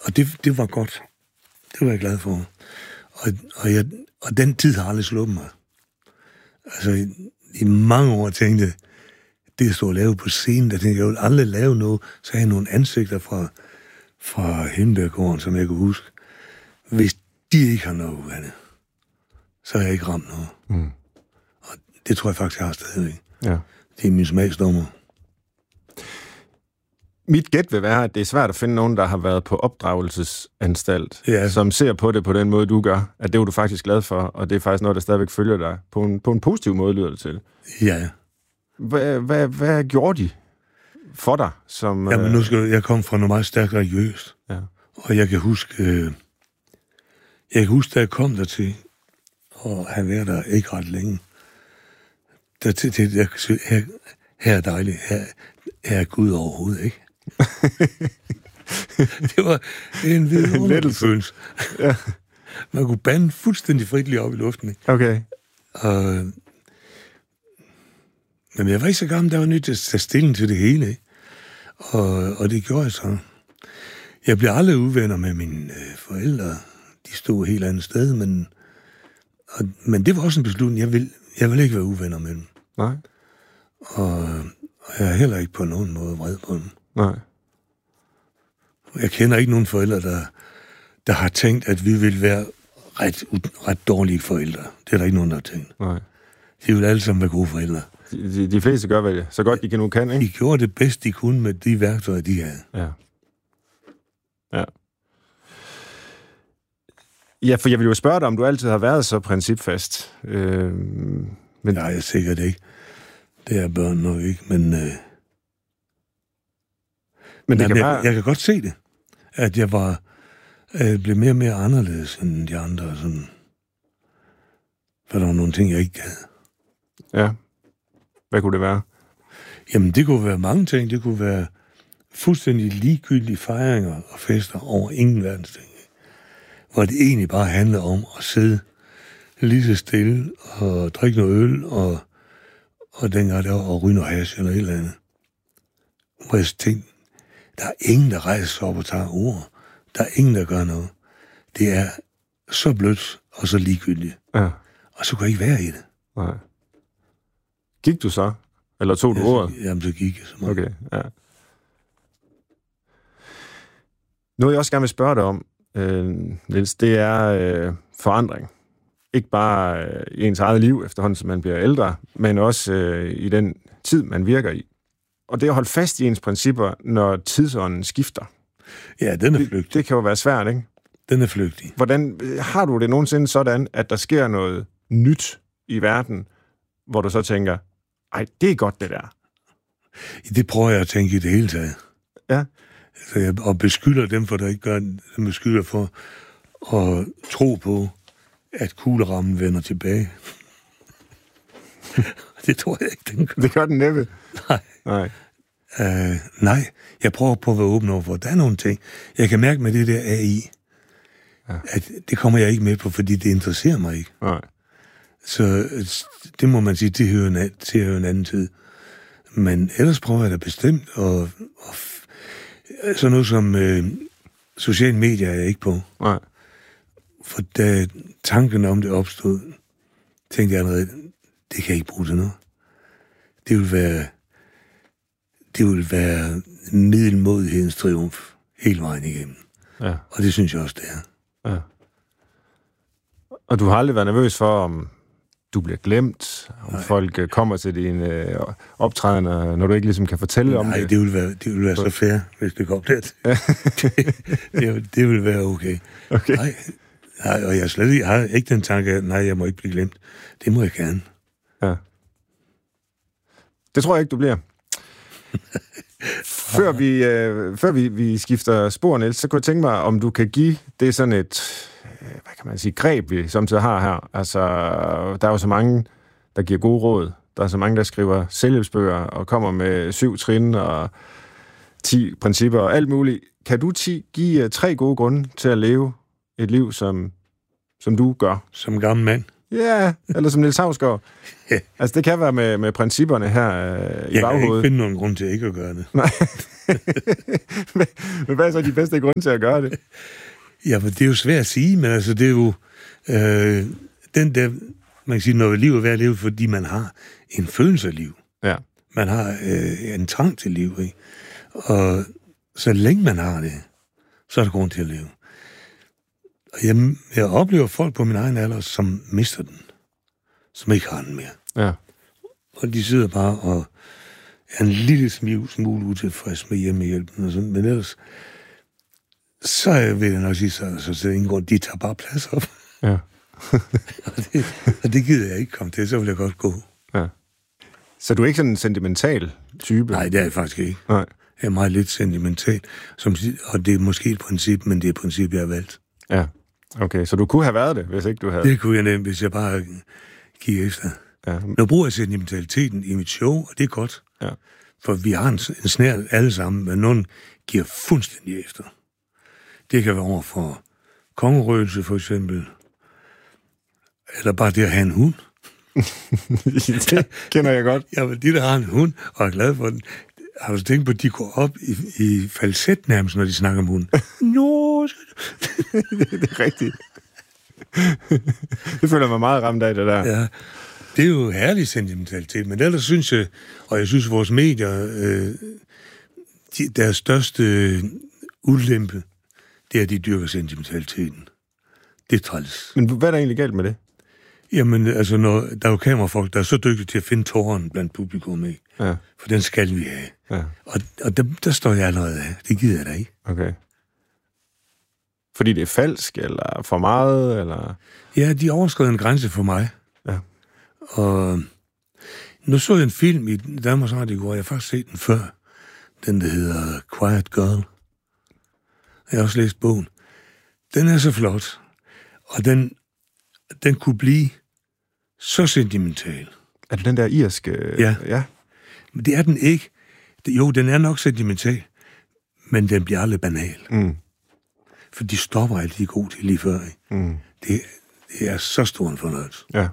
Og det var godt. Det var jeg glad for. Og den tid har aldrig sluppet mig. Altså, i mange år tænkte jeg, det at stå og lave på scenen, der tænkte jeg vil aldrig lave noget, så havde jeg nogle ansigter fra Himmelbjerggården, som jeg kunne huske. Hvis de ikke har noget af det, så har jeg ikke ramt noget. Mm. Og det tror jeg faktisk, jeg har stadigvæk. Ja. Det er min smagsdommer. Mit gæt vil være, at det er svært at finde nogen, der har været på opdragelsesanstalt, som ser på det på den måde, du gør. At det var du faktisk glad for, og det er faktisk noget, der stadigvæk følger dig. På en positiv måde lyder det til. Ja. Hvad gjorde de for dig? Jamen, nu skal jeg komme fra noget meget stærkt religiøst. Ja. Og jeg kan huske, da jeg kom dertil, og han været der ikke ret længe, her er dejligt, her er Gud overhovedet, ikke? Det var en vidunderlig følelse. Ja. Man kunne bande fuldstændig frit lige op i luften, ikke? Okay. Men jeg var ikke så gammel, der var nødt til at tage stilling til det hele, ikke? Og det gjorde jeg så. Jeg blev aldrig uvenner med mine forældre. De stod et helt andet sted, men det var også en beslutning. Jeg vil ikke være uvenner med dem. Nej. Og jeg er heller ikke på nogen måde vred på dem. Nej. Jeg kender ikke nogen forældre, der har tænkt, at vi vil være ret dårlige forældre. Det er der ikke nogen, der har tænkt. Nej. De vil alle sammen være gode forældre. De fleste gør vel så godt, de nu kan, ikke? De gjorde det bedst, de kunne med de værktøjer, de havde. Ja. Ja. Ja, for jeg vil jo spørge dig, om du altid har været så principfast. Men nej, jeg sikkert ikke. Det er børn nok ikke, men det kan jeg kan godt se det, at jeg blev mere og mere anderledes end de andre. Sådan. For der var nogle ting, jeg ikke gad. Ja. Hvad kunne det være? Jamen, det kunne være mange ting. Det kunne være fuldstændig ligegyldige fejringer og fester over ingen verdens ting. Hvor det egentlig bare handler om at sidde lige så stille og drikke noget øl og dengang der og ryge noget hash eller et eller andet. Hvor jeg tænkte, der er ingen, der rejser sig op og tager ord. Der er ingen, der gør noget. Det er så blødt og så ligegyldigt. Ja. Og så kunne jeg ikke være i det. Nej. Gik du så? Eller tog du ordet? Jamen, så gik jeg så meget. Okay, ja. Noget, jeg også gerne vil spørge dig om, Niels, det er forandring. Ikke bare i ens eget liv, efterhånden som man bliver ældre, men også i den tid, man virker i. Og det at holde fast i ens principper, når tidsånden skifter. Ja, den er flygtig. Det kan jo være svært, ikke? Den er flygtig. Hvordan har du det nogensinde sådan, at der sker noget nyt i verden, hvor du så tænker, ej, det er godt, det der? Det prøver jeg at tænke i det hele taget. Ja. Og beskylder dem for, der ikke gør det. Beskylder for at tro på, at kuglerammen vender tilbage. Det tror jeg ikke, den gør. Det gør den næppe. Nej. Nej, jeg prøver på at være åben over for. Der er nogle ting. Jeg kan mærke med det der AI, at det kommer jeg ikke med på, fordi det interesserer mig ikke. Nej. Så det må man sige, det hører til en anden tid. Men ellers prøver jeg da bestemt, og sådan noget som sociale medier er jeg ikke på. Nej. For da tanken om det opstod, tænkte jeg allerede, det kan jeg ikke bruge til noget. Det vil være middelmodighedens triumf hele vejen igennem. Ja. Og det synes jeg også, det er. Ja. Og du har aldrig været nervøs for, om du bliver glemt, om folk kommer til dine optrædener, når du ikke ligesom kan fortælle om det? Nej, det vil være så fair, hvis det går lidt. det vil være okay. Nej, og jeg har ikke den tanke, at nej, jeg må ikke blive glemt. Det må jeg gerne. Ja. Det tror jeg ikke, du bliver. Før vi skifter spor, Niels, så kunne jeg tænke mig, om du kan give det sådan et, hvad kan man sige, greb, vi samtidig har her. Altså, der er jo så mange, der giver gode råd. Der er så mange, der skriver selvhjælpsbøger og kommer med 7 trin og 10 principper og alt muligt. Kan du give 3 gode grunde til at leve et liv, som du gør? Som gammel mand? Ja, eller som Niels Hausgaard. Altså, det kan være med principperne her i baghovedet. Jeg kan ikke finde nogen grund til ikke at gøre det. Nej. Men hvad er så de bedste grunde til at gøre det? Ja, men det er jo svært at sige, men altså, det er jo den der, man kan sige, når livet er værd at leve, fordi man har en følelse af liv. Ja. Man har en trang til liv, ikke? Og så længe man har det, så er der grund til at leve. Og jeg oplever folk på min egen alder, som mister den. Som ikke har den mere. Ja. Og de sidder bare og er en lille smule utilfreds med hjemmehjælpen og sådan. Men ellers, så vil jeg nok sige, så ingen grund, de tager bare plads op. Ja. og det gider jeg ikke komme til, så vil jeg godt gå. Ja. Så du er ikke sådan en sentimental type? Nej, det er jeg faktisk ikke. Nej. Jeg er meget lidt sentimental, og det er måske et princip, men det er et princip, jeg har valgt. Ja, okay. Så du kunne have været det, hvis ikke du havde... Det kunne jeg nemt, hvis jeg bare gik efter. Ja. Nu bruger jeg sentimentaliteten i mit show, og det er godt. Ja. For vi har en snært alle sammen, men nogen giver fuldstændig efter. Det kan være over for kongerøgelse, for eksempel. Eller bare det at have en hund. Det kender jeg godt. Ja, men de, der har en hund, og er glad for den, har du tænkt på, at de går op i falset nærmest, når de snakker om hunden? Nå, det er rigtigt. Det føler mig meget ramt af, det der. Ja, det er jo herlig sentimentalitet, men ellers synes jeg, og jeg synes, vores medier, deres største ulempe, det er, at de dyrker sentimentaliteten. Det er træls. Men hvad er der egentlig galt med det? Jamen, altså, der er jo kamerafolk, der er så dygtige til at finde tåren blandt publikum, ikke? Ja. For den skal vi have. Ja. Og der står jeg allerede af. Det gider jeg da ikke. Okay. Fordi det er falsk, eller for meget, eller... Ja, de overskred en grænse for mig. Ja. Og nu så jeg en film i Danmarks Radio i går, jeg har faktisk set den før. Den, der hedder Quiet Girl. Jeg har også læst bogen. Den er så flot. Og den kunne blive så sentimental. Er det den der irske... Ja. Men det er den ikke. Jo, den er nok sentimental, men den bliver aldrig banal. Mm. For de stopper altid god til lige før. Ikke? Mm. Det er så stor en fornøjelse. Ja.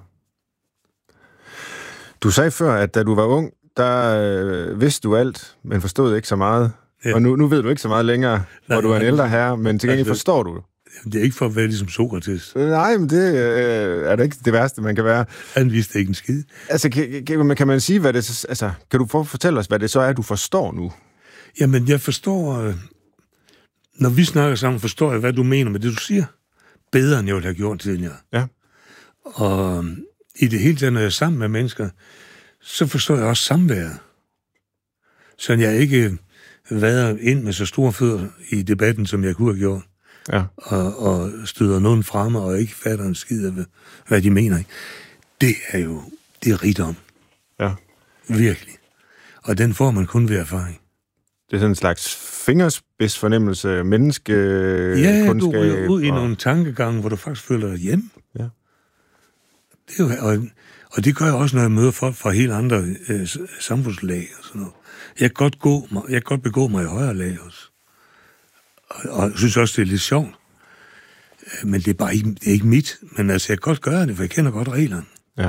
Du sagde før, at da du var ung, der vidste du alt, men forstod ikke så meget. Ja. Og nu ved du ikke så meget længere, hvor du er en ældre herre, men til gengæld forstår du. Det er ikke for at være ligesom Sokrates. Nej, men det er da ikke det værste, man kan være. Han vidste ikke en skid. Altså, kan man sige, hvad det... Altså, kan du fortælle os, hvad det så er, du forstår nu? Jamen, jeg forstår... Når vi snakker sammen, forstår jeg, hvad du mener med det, du siger. Bedre, end jeg ville have gjort tidligere. Ja. Og i det hele taget, når jeg er sammen med mennesker, så forstår jeg også samværet. Så jeg ikke vader ind med så store fødder i debatten, som jeg kunne have gjort. Ja. Og støder nogen fremme, og ikke fatter en skid af, hvad de mener. Det er rigdom. Ja. Virkelig. Og den får man kun ved erfaring. Det er sådan en slags fingerspidsfornemmelse, menneskekundskab. Ja, du ryger ud i nogle tankegange, hvor du faktisk føler dig hjemme. Ja. Det er jo, og det gør jeg også, når jeg møder folk fra helt andre samfundslag og sådan noget. Jeg kan godt begå mig i højere lag også. Og jeg synes også, det er lidt sjovt. Men det er bare ikke, det er ikke mit. Men altså, jeg kan godt gøre det, for jeg kender godt reglerne. Ja.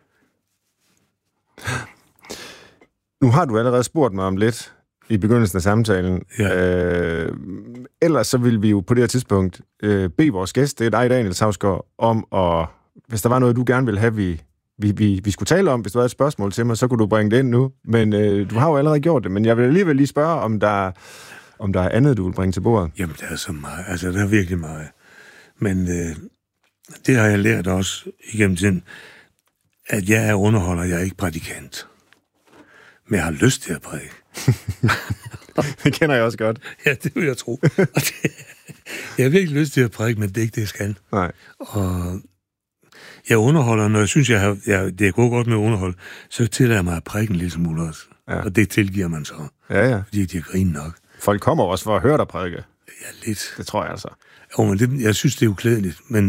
Nu har du allerede spurgt mig om lidt i begyndelsen af samtalen. Ja. Ellers så vil vi jo på det her tidspunkt bede vores gæst, det er dig, Daniel Sausgaard, om at, hvis der var noget, du gerne ville have, vi skulle tale om, hvis du havde et spørgsmål til mig, så kunne du bringe det ind nu. Men du har jo allerede gjort det, men jeg vil alligevel lige spørge, om der er andet, du vil bringe til bordet. Jamen, der er så meget. Altså, der er virkelig meget. Men det har jeg lært også igennem tiden, at jeg er underholder, jeg er ikke prædikant. Men jeg har lyst til at prædike. Det kender jeg også godt. Ja, det vil jeg tro. Jeg har virkelig lyst til at prædike, men det er ikke det, jeg skal. Nej. Og jeg underholder, når jeg synes, det går godt med at underholde, så tillader jeg mig at prædike en lille smule også. Ja. Og det tilgiver man så. Ja. Fordi de har grinet nok. Folk kommer også for at høre dig prædike. Ja, lidt. Det tror jeg altså. Jo, men jeg synes, det er uklædeligt. Men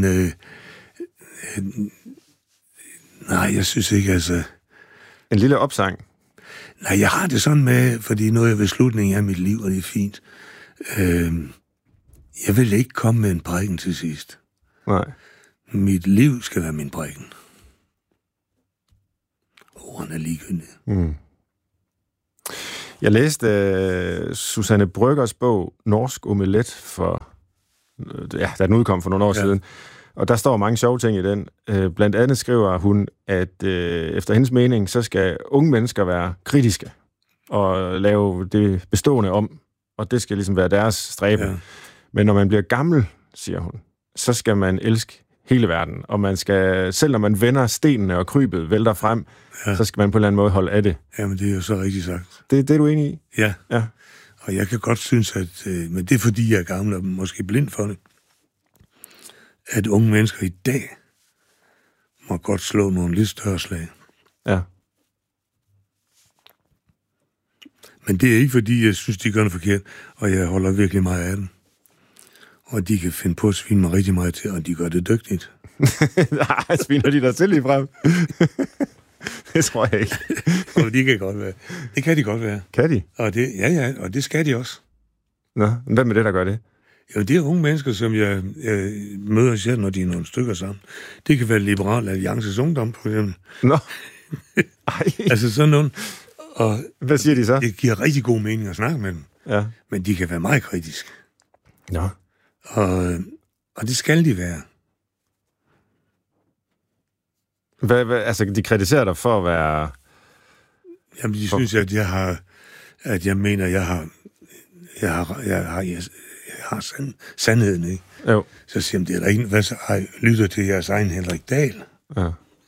nej, jeg synes ikke, altså... En lille opsang. Nej, jeg har det sådan med, fordi nu er jeg ved slutningen af mit liv, og det er fint. Jeg vil ikke komme med en prædiken til sidst. Nej. Mit liv skal være min prædiken. Ordene er ligegyldige. Mm. Jeg læste Susanne Bryggers bog Norsk Omelet for, da den udkom for nogle år siden. Og der står mange sjove ting i den. Blandt andet skriver hun, at efter hendes mening, så skal unge mennesker være kritiske og lave det bestående om. Og det skal ligesom være deres stræbe. Ja. Men når man bliver gammel, siger hun, så skal man elske hele verden. Og man skal, selv når man vender stenene og krybet vælter frem, så skal man på en eller anden måde holde af det. Jamen, det er jo så rigtig sagt. Det er du enig i? Ja. Og jeg kan godt synes, at men det er fordi, jeg er gammel og måske blind for det, at unge mennesker i dag må godt slå nogle lidt større slag. Ja. Men det er ikke fordi, jeg synes, de gør noget forkert, og jeg holder virkelig meget af dem. Og de kan finde på at svine mig rigtig meget til, og de gør det dygtigt. Nej, sviner de dig til lige frem? Det tror jeg ikke. Og det kan godt være. Det kan de godt være. Kan de? Og det, ja, og det skal de også. Nå, hvad med det, der gør det? Jo, det er unge mennesker, som jeg møder selv, når de er nogle stykker sammen. Det kan være Liberal Alliances Ungdom, for eksempel. Nå. Ej. Altså sådan nogle. Og hvad siger de så? Det giver rigtig god mening at snakke med dem. Ja. Men de kan være meget kritiske. Nå. Og det skal de være. Altså, de kritiserer dig for at være... Jamen, de synes, at jeg mener, jeg har sandheden, ikke? Jo. Så siger de, det er der ikke, hvad så lytter til jeres egen Henrik Dahl. Ja.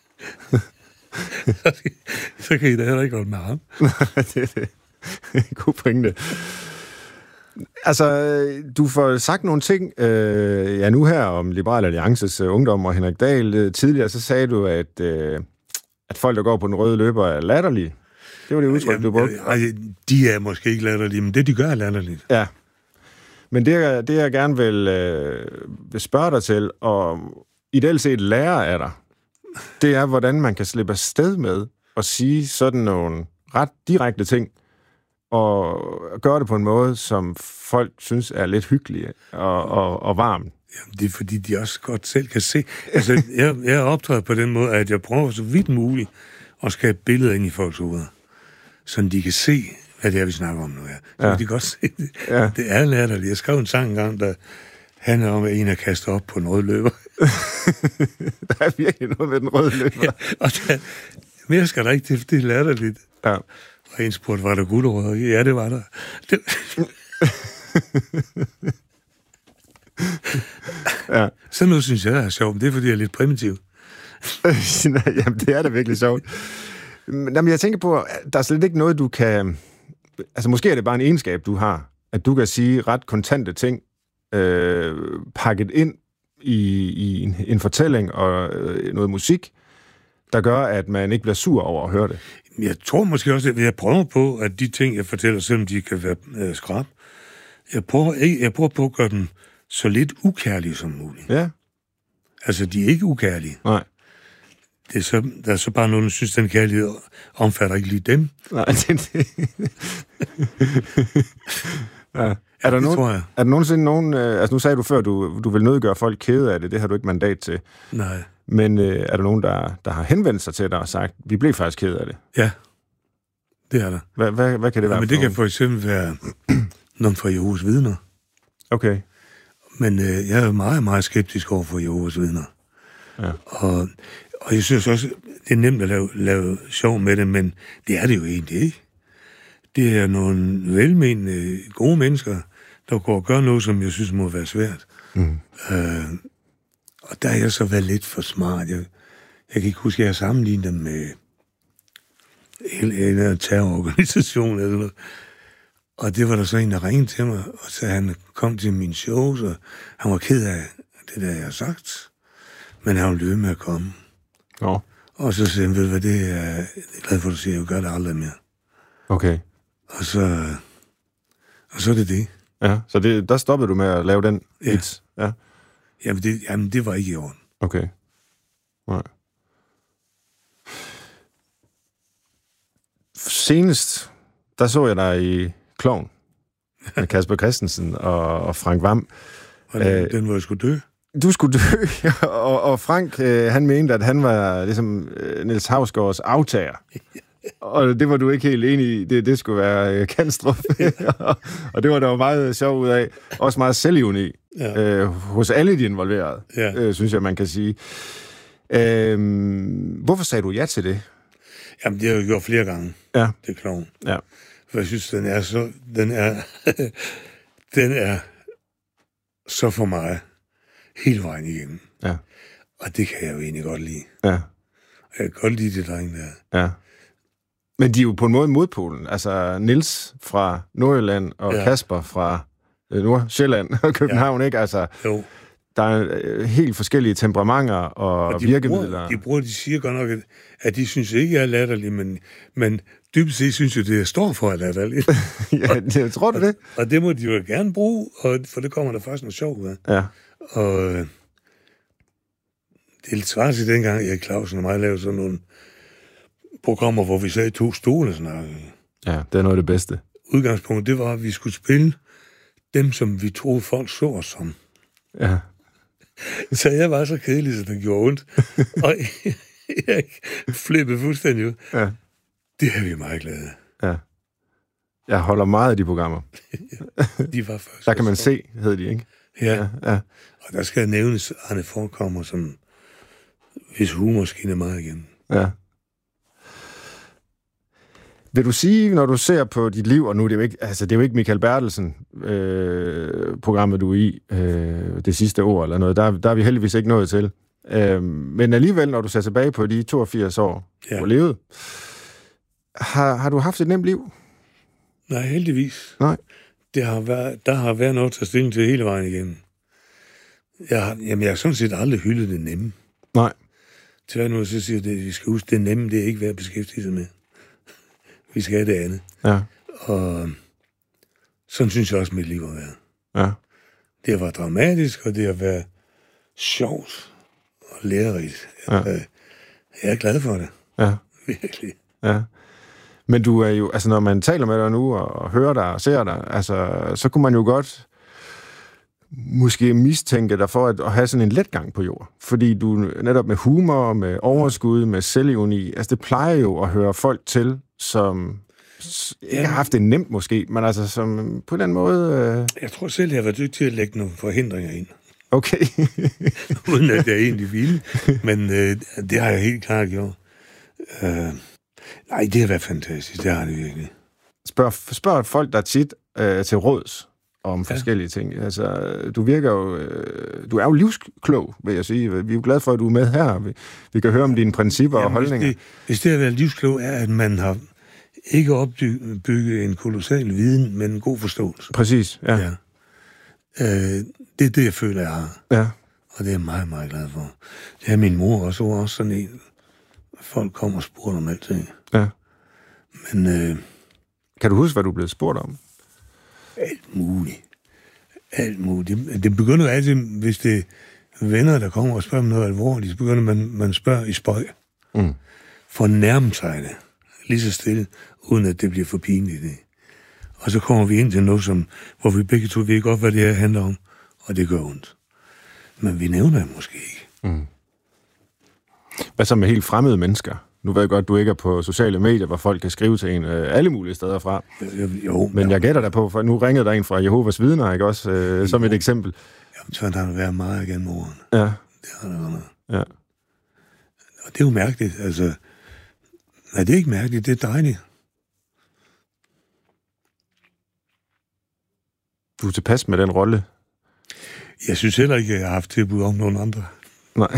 Så kan I da heller ikke holde med ham. Det er en god pointe. Altså, du får sagt nogle ting, nu her om Liberal Alliances ungdom og Henrik Dahl. Tidligere så sagde du, at folk, der går på den røde løber, er latterlige. Det var det udtryk, du brugte. De er måske ikke latterlige, men det, de gør, er latterligt. Ja. Men det jeg gerne vil spørge dig til, og ideelt set lære af dig, det er, hvordan man kan slippe afsted med at sige sådan nogle ret direkte ting, og gøre det på en måde, som folk synes er lidt hyggelige og varme. Jamen, det er fordi, de også godt selv kan se. Altså, jeg optræder på den måde, at jeg prøver så vidt muligt at skabe billeder ind i folks hoveder, så de kan se, hvad det er, vi snakker om nu her. Så kan de godt se det. Ja. Det er latterligt. Jeg skrev en sang engang, der handler om, at en er kastet op på en rød løber. Der er virkelig noget med den røde løber. Ja, og mere skal der ikke, det er latterligt. Ja. Og en spurgte, var der gulerødder? Ja, det var der. Ja. Så nu synes jeg, det er sjovt, men det er, fordi jeg er lidt primitiv. Jamen, det er da virkelig sjovt. Jamen, jeg tænker på, der er slet ikke noget, du kan... Altså, måske er det bare en egenskab, du har, at du kan sige ret kontante ting, pakket ind i en fortælling og noget musik, der gør, at man ikke bliver sur over at høre det. Jeg tror måske også, at jeg prøver på, at de ting, jeg fortæller, selvom de kan være skrab, jeg prøver på at gøre dem så lidt ukærlige som muligt. Ja. Altså, de er ikke ukærlige. Nej. Der er så bare nogen, der synes, den kærlighed omfatter ikke lige dem. Nej, ja. Er der nogensinde nogen... Altså, nu sagde du før, du vil nødgøre folk kede af det. Det har du ikke mandat til. Nej. Men er der nogen, der har henvendt sig til dig og sagt, vi blev faktisk kede af det? Ja, det er der. Hvad kan det være? Men det kan for eksempel være nogen fra Jehovas vidner. Okay. Men jeg er meget, meget skeptisk over for Jehovas vidner. Ja. Og jeg synes også, det er nemt at lave sjov med det, men det er det jo egentlig ikke. Det er nogle velmenende, gode mennesker, der går og gør noget, som jeg synes må være svært. Mm. Og der har jeg så været lidt for smart. Jeg kan ikke huske, at jeg har sammenlignet dem med en terrororganisation eller noget. Og det var der så en, der ringede til mig, og så han kom til min show, så han var ked af det, der jeg har sagt. Men han ville løbe med at komme. Ja. Og så sagde han, ved du hvad, det er jeg glad for, at du siger, jeg gør det aldrig mere. Okay. Og så er det det. Ja, så der stoppede du med at lave den hits? Ja. Jamen, det var ikke i orden. Okay. Nej. Senest, der så jeg dig i Klovn med Kasper Christensen og Frank Hvam. Og den var jeg skulle dø. Du skulle dø, og Frank, han mente, at han var ligesom Niels Hausgaards aftager Og det var du ikke helt enig i. Det skulle være Kanstrup. Og det var der jo meget sjov ud af. Også meget selvivni hos alle de involverede, synes jeg, man kan sige. Hvorfor sagde du ja til det? Jamen, det har jeg gjort flere gange. Ja. Det er kloven. Ja. For jeg synes, den er så for mig hele vejen igennem. Ja. Og det kan jeg jo egentlig godt lide. Ja. Jeg kan godt lide det dreng der. Ja. Men de er jo på en måde modpolen. Altså, Niels fra Nordjylland og Kasper fra Nordsjælland og København, ikke? Altså, jo. Der er helt forskellige temperamenter og virkemidler. De siger godt nok, at de synes ikke, jeg er latterlig, men dybest set synes jeg, det jeg står for, at jeg er latterlig. Ja, jeg tror det. Og det må de jo gerne bruge, for det kommer der faktisk noget sjovt ud af. Ja. Og det er lidt svært til dengang, Erik Clausen og mig lavede sådan nogle programmer, hvor vi sad i 2 stole og snakkede. Ja, det er noget af det bedste. Udgangspunktet, det var, at vi skulle spille dem, som vi troede, folk så os som. Ja. Så jeg var så kedelig, så det gjorde ondt. Og jeg flippede fuldstændig ud. Ja. Det er vi meget glade. Ja. Jeg holder meget af de programmer. De var først. Der kan man se, hed de, ikke? Ja. Og der skal nævnes Arne Forekommer, som hvis humor skinner meget igen. Ja. Vil du sige, når du ser på dit liv, og nu det er jo ikke Michael Bertelsen programmet, du er i det sidste år eller noget, der er vi heldigvis ikke nået til. Men alligevel, når du ser tilbage på de 82 år, du har levet, har du haft et nemt liv? Nej, heldigvis. Nej. Der har været noget at tage stilling til hele vejen igennem. Jeg har sådan set aldrig hyldet det nemme. Nej. Tværtimod så siger det, vi skal huske, det nemme, det er ikke værd at beskæftige sig med. Vi skal have det andet. Ja. Og sådan synes jeg også, mit liv har været. Ja. Det har været dramatisk, og det har været sjovt og lærerigt. Ja. Jeg er glad for det. Ja. Virkelig. Ja. Men du er jo, altså når man taler med dig nu, og hører dig og ser dig, altså, så kunne man jo godt måske mistænke dig for at have sådan en letgang på jord. Fordi du netop med humor, med overskud, med selvironi, altså det plejer jo at høre folk til, som ikke har haft det nemt måske, men altså som på den måde... Jeg tror selv, jeg har været dygtig til at lægge nogle forhindringer ind. Okay. Uden at jeg egentlig ville, men det har jeg helt klart gjort. Nej, det har været fantastisk, det har det virkelig. Spørg folk, der tit til råds om forskellige ting. Altså, du virker jo... du er jo livsklog, vil jeg sige. Vi er jo glade for, at du er med her. Vi kan høre om dine principper og holdninger. Hvis det at være livsklog er, at man har ikke opbygget en kolossal viden, men en god forståelse. Præcis, ja. Det er det, jeg føler, jeg har. Ja. Og det er jeg meget, meget glad for. Det er min mor også sådan en. Folk kommer og spurgte om alting. Ja. Men... kan du huske, hvad du blev spurgt om? Alt muligt. Alt muligt. Det begynder altid, hvis det er venner, der kommer og spørger om noget alvorligt, så begynder man spørger i spøg. For at nærme sig det. Lige så stille, uden at det bliver for pinligt. Og så kommer vi ind til noget, hvor vi begge to ved godt, hvad det her handler om, og det gør ondt. Men vi nævner det måske ikke. Hvad så med helt fremmede mennesker? Nu ved jeg godt, du ikke er på sociale medier, hvor folk kan skrive til en alle mulige steder fra. Jo. Men jeg gætter dig på, for nu ringede der en fra Jehovas vidner, ikke også? Som et eksempel. Jamen, sådan har det været meget gennem årene. Ja. Det har det været. Ja. Og det er jo mærkeligt, altså... Nej, det er ikke mærkeligt, det er dejligt. Du er tilpas med den rolle? Jeg synes heller ikke, at jeg har haft tilbud om nogen andre. Nej.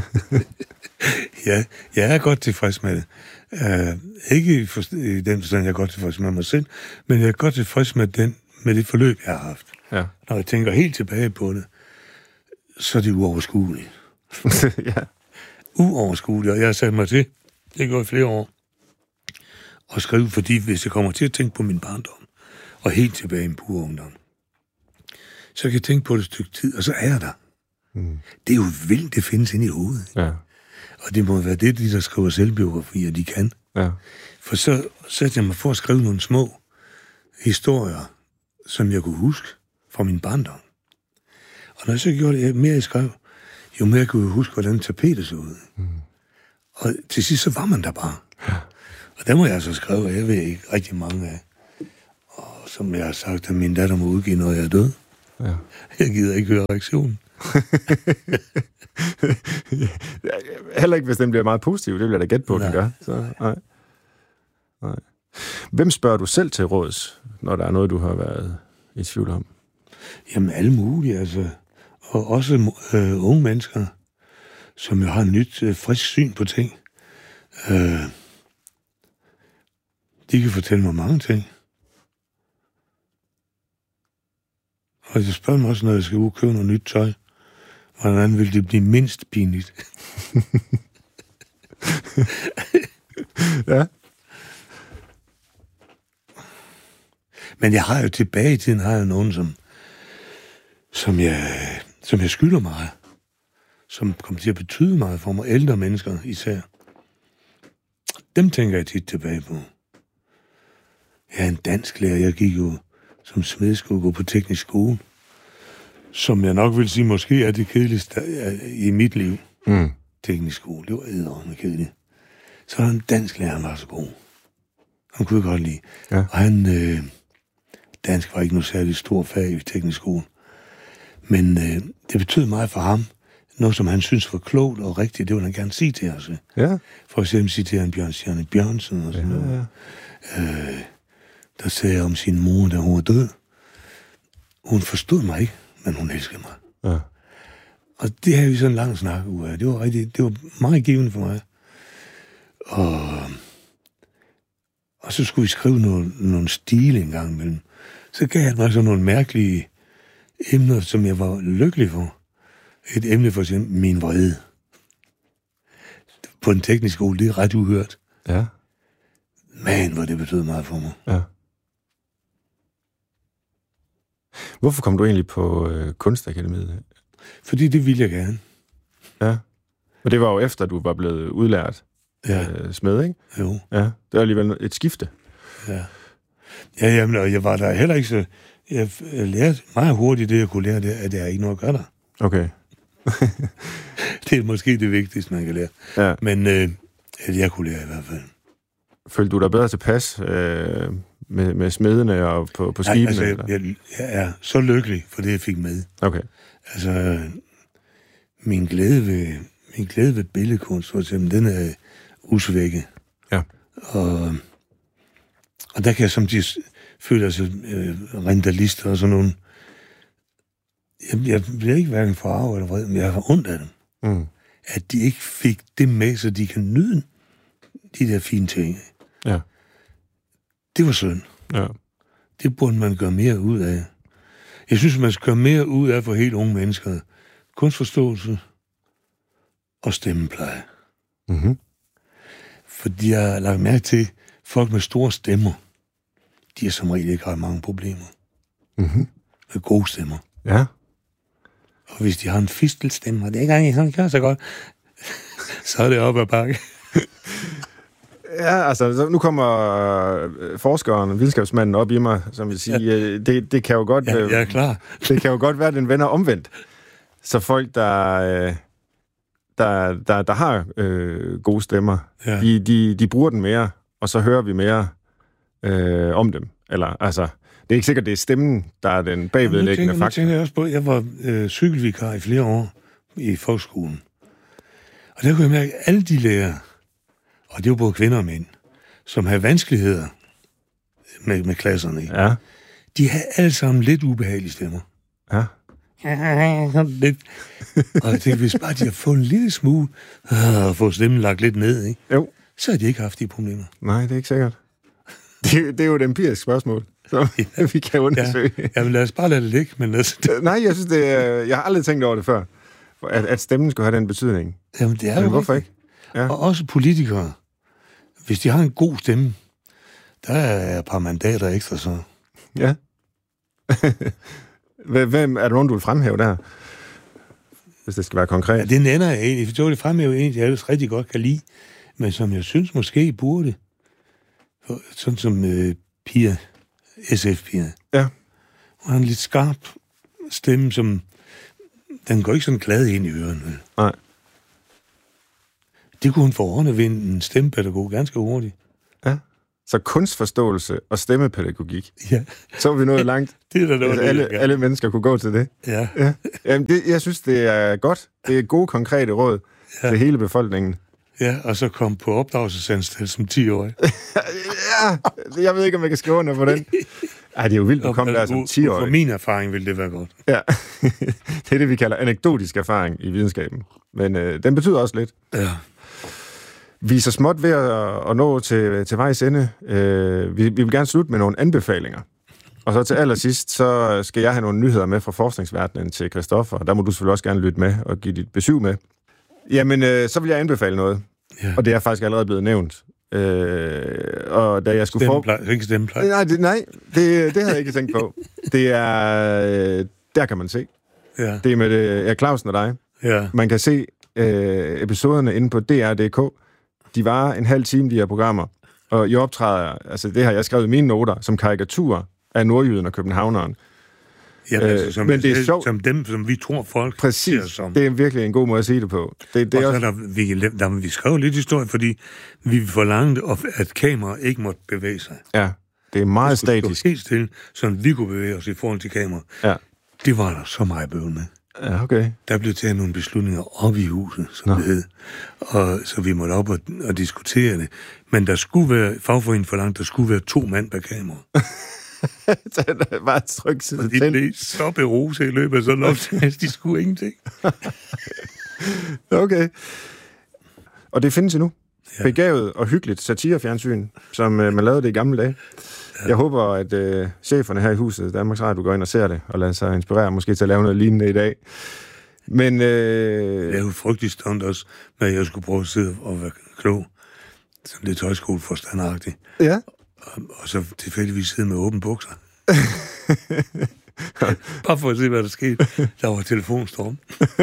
Ja, jeg er godt tilfreds med det. Ikke i den forstand, jeg er godt tilfreds med mig selv, men jeg er godt tilfreds med det forløb, jeg har haft. Ja. Når jeg tænker helt tilbage på det, så er det uoverskueligt. Ja. Uoverskueligt, og jeg har sat mig til, det går i flere år, og skrive, fordi hvis jeg kommer til at tænke på min barndom, og helt tilbage i en pur ungdom, så kan jeg tænke på det et stykke tid, og så er jeg der. Det er jo vildt, det findes inde i hovedet. Ja. Og det må være det, de der skriver selvbiografier, de kan. Ja. For så satte jeg mig for at skrive nogle små historier, som jeg kunne huske fra min barndom. Og når jeg så gjorde det, mere jeg skrev, jo mere kunne jeg huske, hvordan tapetet så ud. Og til sidst, så var man der bare. Ja. Og der må jeg altså skrive, og jeg ved ikke rigtig mange af. Og som jeg har sagt, at min datter må udgive, når jeg er død. Ja. Jeg gider ikke høre reaktionen. Heller ikke, hvis den bliver meget positiv. Det vil jeg da gætte på, den gør. Så, nej. Hvem spørger du selv til råds, når der er noget, du har været i tvivl om? Jamen, alle mulige, altså. Og også unge mennesker, som jo har et nyt, frisk syn på ting. De kan fortælle mig mange ting. Og jeg spørger mig også, når jeg skal ud og købe noget nyt tøj, hvordan vil det blive mindst pinligt? Ja. Men jeg har jo tilbage i tiden, har jeg nogen, som jeg skylder mig, som kommer til at betyde meget for mig, ældre mennesker især. Dem tænker jeg tit tilbage på. Jeg er en dansk lærer, jeg gik jo som smed skulle gå på teknisk skole, som jeg nok vil sige, måske er det kedeligste i mit liv. Teknisk skole, det var eddermame kedeligt. Så var en dansk lærer, han var så god. Han kunne jeg godt lide. Ja. Og han, dansk var ikke noget særligt stor fag i teknisk skole. Men det betød meget for ham. Noget, som han synes var klogt og rigtigt, det ville han gerne sige til os. Ja. For eksempel citerer han Bjørn Bjørnsen og sådan noget. Der sagde jeg om sin mor, da hun var død. Hun forstod mig ikke, men hun elskede mig. Ja. Og det havde vi sådan en lang snak ud af. Det var meget givende for mig. Og så skulle vi skrive nogle stile en gang imellem. Så gav han mig sådan nogle mærkelige emner, som jeg var lykkelig for. Et emne for eksempel, min vrede. På en teknisk skole, det er ret uhørt. Ja. Men hvor det betød meget for mig. Ja. Hvorfor kom du egentlig på Kunstakademiet? Fordi det ville jeg gerne. Ja. Og det var jo efter, du var blevet udlært smed, ikke? Jo. Ja. Det var alligevel et skifte. Ja. Ja, jamen, og jeg var der heller ikke så... Jeg lærte meget hurtigt det, jeg kunne lære, det, at jeg ikke noget at gøre der. Okay. Det er måske det vigtigste, man kan lære. Ja. Men at jeg kunne lære i hvert fald. Følte du dig bedre tilpas med smedene og på skibene? Altså, jeg er så lykkelig for det, jeg fik med. Okay. Altså, min glæde ved billedkunst, for eksempel, den er usvækket. Ja. Og der kan jeg samtidig føle, altså, rentalister og sådan nogle. Jeg bliver ikke hverken forarvet eller vred, men jeg har ondt af dem. Mm. At de ikke fik det med, så de kan nyde de der fine ting. Ja. Det var synd. Ja. Det burde man gøre mere ud af. Jeg synes, man skal gøre mere ud af for helt unge mennesker. Kunstforståelse og stemmepleje. Mm-hmm. Fordi jeg har lagt mærke til, folk med store stemmer, de har som regel ikke ret mange problemer. Mm-hmm. Med gode stemmer. Ja. Og hvis de har en fistelstemme, og det er ikke engang, sådan gør så godt, så er det op ad bakke. Ja, altså, nu kommer forskeren, videnskabsmanden op i mig, som vil sige, det kan jo godt... Ja, jeg er klar. Det kan jo godt være, at den vender omvendt. Så folk, der har gode stemmer, de bruger den mere, og så hører vi mere om dem. Eller, altså, det er ikke sikkert, det er stemmen, der er den bagvedliggende faktor. Jeg også på, jeg var cykelvikar i flere år i folkeskolen. Og der kunne jeg mærke, at alle de lærere, og det var både kvinder og mænd, som havde vanskeligheder med klasserne, ja. De havde alle sammen lidt ubehagelige stemmer. Ja. Lidt. Og jeg tænkte, hvis bare de har fået en lille smule, og fået stemmen lagt lidt ned, ikke? Jo. Så har de ikke haft de problemer. Nej, det er ikke sikkert. Det er jo et empirisk spørgsmål, som vi kan undersøge. Ja, men lad os bare lade det ligge. Men nej, jeg synes, jeg har aldrig tænkt over det før, at stemmen skulle have den betydning. Jamen, det er jo hvorfor ikke? Ja. Og også politikere. Hvis de har en god stemme, der er et par mandater ekstra, så. Ja. Hvem er der nogen, du vil fremhæve der? Hvis det skal være konkret. Ja, det nænder jeg egentlig. For det fremhæver en, jeg ellers rigtig godt kan lide, men som jeg synes måske burde. Sådan som Pia, SF-Pia. Ja. Hun har en lidt skarp stemme, som den går ikke sådan glad ind i ørerne. Nej. Det kunne hun få ordnet ved en stemmepædagog ganske hurtigt. Ja. Så kunstforståelse og stemmepædagogik. Ja. Så er vi nået langt. Det er da noget, alle mennesker kunne gå til det. Ja. Jamen, jeg synes, det er godt. Det er gode, konkrete råd til hele befolkningen. Ja, og så kom på opdragelsesanstalt som 10-årig. Ja, jeg ved ikke, om jeg kan skrive under på den. Ej, det er jo vildt, du kom der som 10-årig. For min erfaring ville det være godt. Ja, det er det, vi kalder anekdotisk erfaring i videnskaben. Men den betyder også lidt. Ja. Vi er så småt ved at nå til vejs ende. Vi vil gerne slutte med nogle anbefalinger. Og så til allersidst, så skal jeg have nogle nyheder med fra forskningsverdenen til Christoffer. Der må du selvfølgelig også gerne lytte med og give dit besøg med. Jamen, så vil jeg anbefale noget. Ja. Og det er faktisk allerede blevet nævnt. Og da jeg skulle stemmepleje. Nej, det havde jeg ikke tænkt på. Det er... der kan man se. Ja. Det er med Clausen og dig. Ja. Man kan se episoderne inde på DR.dk. De varer en halv time, de her programmer. Og I optræder, altså det har jeg skrevet i mine noter, som karikaturer af nordjyden og københavneren. Ja, altså, men det er sjovt. Som dem, som vi tror folk præcis, ser som. Det er virkelig en god måde at sige det på. Det er også... vi skrev lidt historie, fordi vi forlangte, at kameraet ikke måtte bevæge sig. Ja, det er meget statisk. Helt stille, så vi kunne bevæge os i forhold til kameraet. Ja. Det var der så meget bøvl med. Ja, okay. Der blev taget nogle beslutninger op i huset, som det hed. Og så vi måtte op og diskutere det. Men der skulle være, fagforeningen forlangt, der skulle være 2 mand bag kamera. Det var et tryk. Og de blev så berose i løbet af sådan noget, de skulle ingenting. Okay. Og det findes endnu. Ja. Begavet og hyggeligt satirefjernsyn, som man lavede det i gamle dage. Ja. Jeg håber, at cheferne her i huset, Danmarks Radio, går ind og ser det, og lader sig inspirere, måske til at lave noget lignende i dag. Men... Jeg er jo frygtelig stunt også, når jeg skulle prøve at sidde og være klog. Sådan lidt højskoleforstandagtigt. Ja. Og så tilfældigvis sidde med åbne bukser. Bare for at se, hvad der skete. Der var telefonstorm.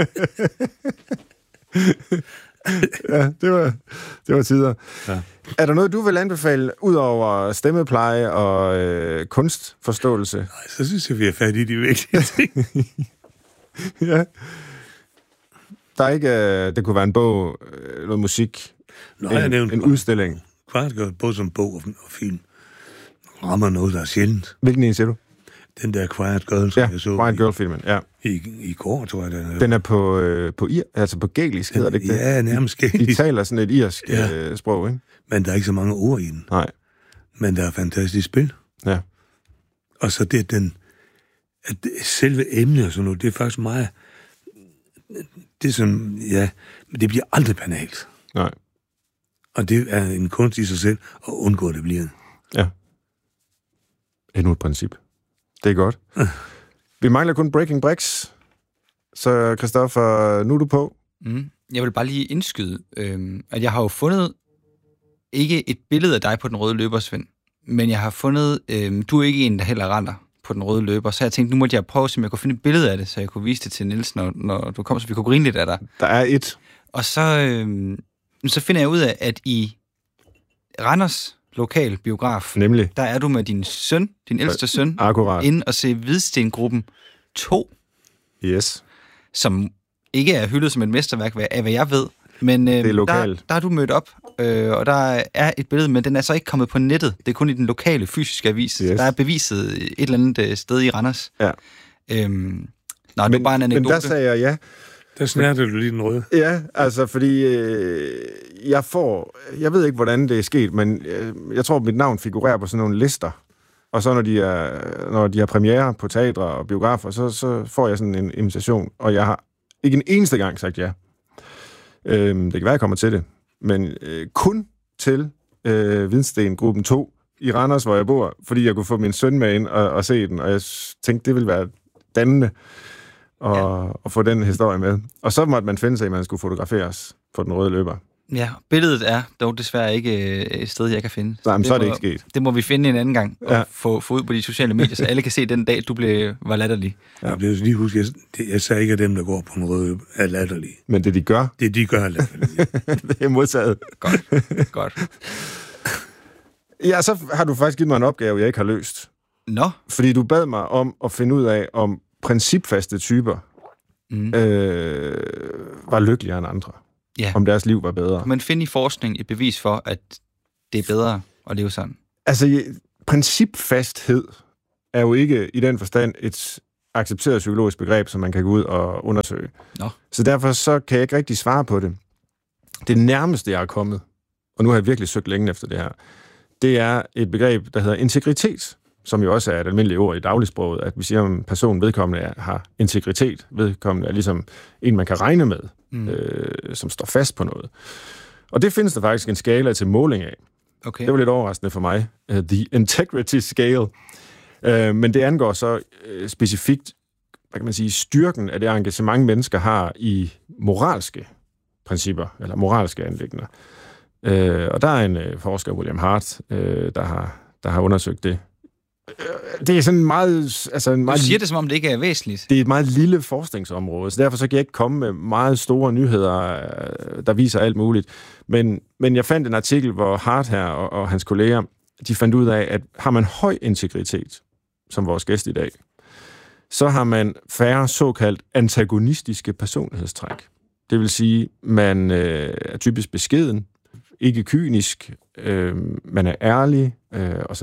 Ja, det var tider. Ja. Er der noget, du vil anbefale, ud over stemmepleje og kunstforståelse? Nej, så synes jeg, vi er færdige i de vigtige ting. Ja. Der er ikke... det kunne være en bog, noget musik, en udstilling. Kvart både som bog og film. Rammer noget, der er sjældent. Hvilken en siger du? Den der Quiet Girl, som jeg så. Quiet Girl-filmen, ja. I går, tror jeg, den er. Den er på gælisk, hedder det ikke det? Ja, nærmest gælisk. De taler sådan et irsk sprog, ikke? Men der er ikke så mange ord i den. Nej. Men der er fantastisk spil. Ja. Og så det at selve emnet og sådan noget, det er faktisk meget... Det er sådan, ja, men det bliver aldrig banalt. Nej. Og det er en kunst i sig selv at undgå, at det bliver. Ja. Endnu et princip. Det er godt. Vi mangler kun Breaking Bricks. Så Christoffer, nu er du på. Jeg vil bare lige indskyde, at jeg har jo fundet ikke et billede af dig på den røde løber, Svend, men jeg har fundet, du er ikke en, der heller render på den røde løber, så jeg tænkte, nu måtte jeg prøve, om jeg kunne finde et billede af det, så jeg kunne vise det til Niels, når du kom, så vi kunne grine lidt af dig. Der er et. Og så finder jeg ud af, at i Randers lokal biograf, nemlig, der er du med din søn, din ældste søn, akkurat, inde og se Hvidstengruppen 2. Yes. Som ikke er hyldet som et mesterværk, af hvad jeg ved. Men det er lokalt. Der er du mødt op, og der er et billede, men den er så ikke kommet på nettet. Det er kun i den lokale fysiske avis. Yes. Der er beviset et eller andet sted i Randers. Ja. Det er bare en anekdote. Men der sagde jeg ja. Der snærte du lige den røde. Ja, altså fordi jeg ved ikke, hvordan det er sket, men jeg tror, mit navn figurerer på sådan nogle lister. Og så når de har premiere på teatre og biografer, så får jeg sådan en invitation, og jeg har ikke en eneste gang sagt ja. Det kan være, jeg kommer til det, men kun til Hvidstengruppen 2 i Randers, hvor jeg bor, fordi jeg kunne få min søn med ind og se den, og jeg tænkte, det ville være dannende at få den historie med. Og så måtte man finde sig, at man skulle fotograferes på den røde løber. Ja, billedet er dog desværre ikke et sted, jeg kan finde. Nej, men så er det ikke sket. Det må vi finde en anden gang og få ud på de sociale medier, så alle kan se den dag, du var latterlig. Ja, jeg bliver lige huske, jeg sagde ikke, at dem, der går på en røde, er latterlige. Men det, de gør? Det, de gør, er latterlige. Det er modtaget. Godt. Ja, så har du faktisk givet mig en opgave, jeg ikke har løst. Nå? Fordi du bad mig om at finde ud af, om principfaste typer var lykkeligere end andre. Ja. Om deres liv var bedre. Kan man finde i forskning et bevis for, at det er bedre at leve sådan? Altså, principfasthed er jo ikke i den forstand et accepteret psykologisk begreb, som man kan gå ud og undersøge. Nå. Så derfor så kan jeg ikke rigtig svare på det. Det nærmeste, jeg er kommet, og nu har jeg virkelig søgt længe efter det her, det er et begreb, der hedder integritet, som jo også er et almindeligt ord i dagligsproget, at vi siger, om personen vedkommende har integritet. Vedkommende er ligesom en, man kan regne med, som står fast på noget. Og det findes der faktisk en skala til måling af. Okay. Det var lidt overraskende for mig. The Integrity Scale. Men det angår så specifikt, hvad kan man sige, styrken af det engagement, mennesker har i moralske principper, eller moralske anliggender. Og der er en forsker, William Hart, der har undersøgt det. Det er sådan meget... Altså en meget, du siger det, som om det ikke er væsentligt. Det er et meget lille forskningsområde, så derfor så kan jeg ikke komme med meget store nyheder, der viser alt muligt. Men jeg fandt en artikel, hvor Hart her og hans kolleger, de fandt ud af, at har man høj integritet, som vores gæst i dag, så har man færre såkaldt antagonistiske personlighedstræk. Det vil sige, man er typisk beskeden, ikke kynisk, man er ærlig, osv.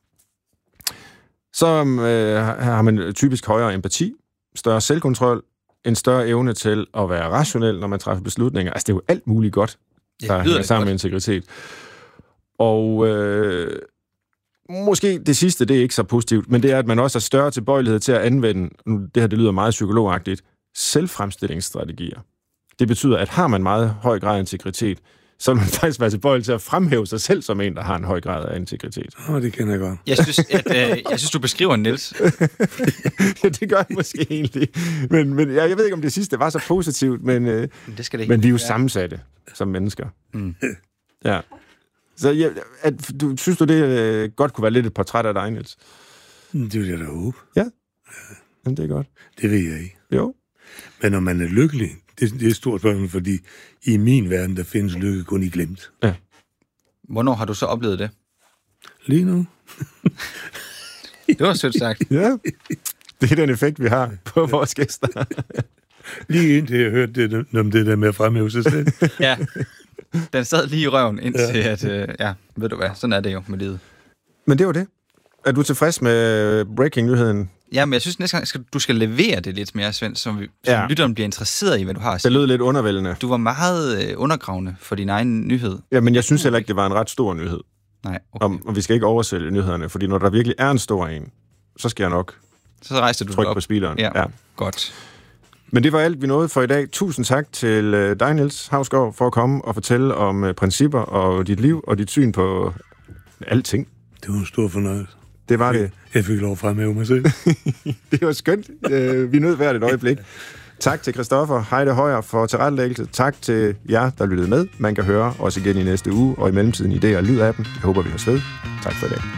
Så har man typisk højere empati, større selvkontrol, en større evne til at være rationel, når man træffer beslutninger. Altså, det er jo alt muligt godt, der hænger sammen med integritet. Og måske det sidste, det er ikke så positivt, men det er, at man også har større tilbøjelighed til at anvende, det her det lyder meget psykologagtigt, selvfremstillingsstrategier. Det betyder, at har man meget høj grad af integritet, så vil man faktisk være tilbøjelig til at fremhæve sig selv som en, der har en høj grad af integritet. Det kender jeg godt. Jeg synes, du beskriver Niels. Ja, det gør jeg måske egentlig. Men jeg ved ikke, om det sidste var så positivt, men vi er jo sammensatte som mennesker. Ja. Så synes du, det godt kunne være lidt et portræt af dig, Niels? Det vil jeg da håbe. Ja. Jamen, det er godt. Det ved jeg ikke. Jo. Men når man er lykkelig, det er et stort spørgsmål, fordi i min verden, der findes lykke kun i glemt. Ja. Hvornår har du så oplevet det? Lige nu. Det var sødt sagt. Ja. Det er den effekt, vi har på vores gæster. Lige indtil jeg hørte det, om det der med at fremhæve sig selv. Ja. Den sad lige i røven, indtil at... ved du hvad, sådan er det jo med livet. Men det var det. Er du tilfreds med breaking-nyheden? Ja, men jeg synes næste gang, du skal levere det lidt mere, Svend, så lytteren bliver interesseret i, hvad du har at sige. Det lød lidt undervældende. Du var meget undergravende for din egen nyhed. Ja, men jeg synes heller ikke, det var en ret stor nyhed. Nej, okay. Og vi skal ikke oversælge nyhederne, fordi når der virkelig er en stor en, så skal jeg nok så rejser du trykke op på speederen. Ja, godt. Men det var alt, vi nåede for i dag. Tusind tak til dig, Niels Hausgaard, for at komme og fortælle om principper og dit liv og dit syn på alting. Det var en stor fornøjelse. Det var det. Jeg fik lov at fremhæve mig selv. Det var skønt. Vi nød hvert et øjeblik. Tak til Christoffer Heide Højer for tilrettelæggelse. Tak til jer, der lyttede med. Man kan høre os igen i næste uge, og i mellemtiden idéer og lyd af dem. Jeg håber, vi høres ved. Tak for i dag.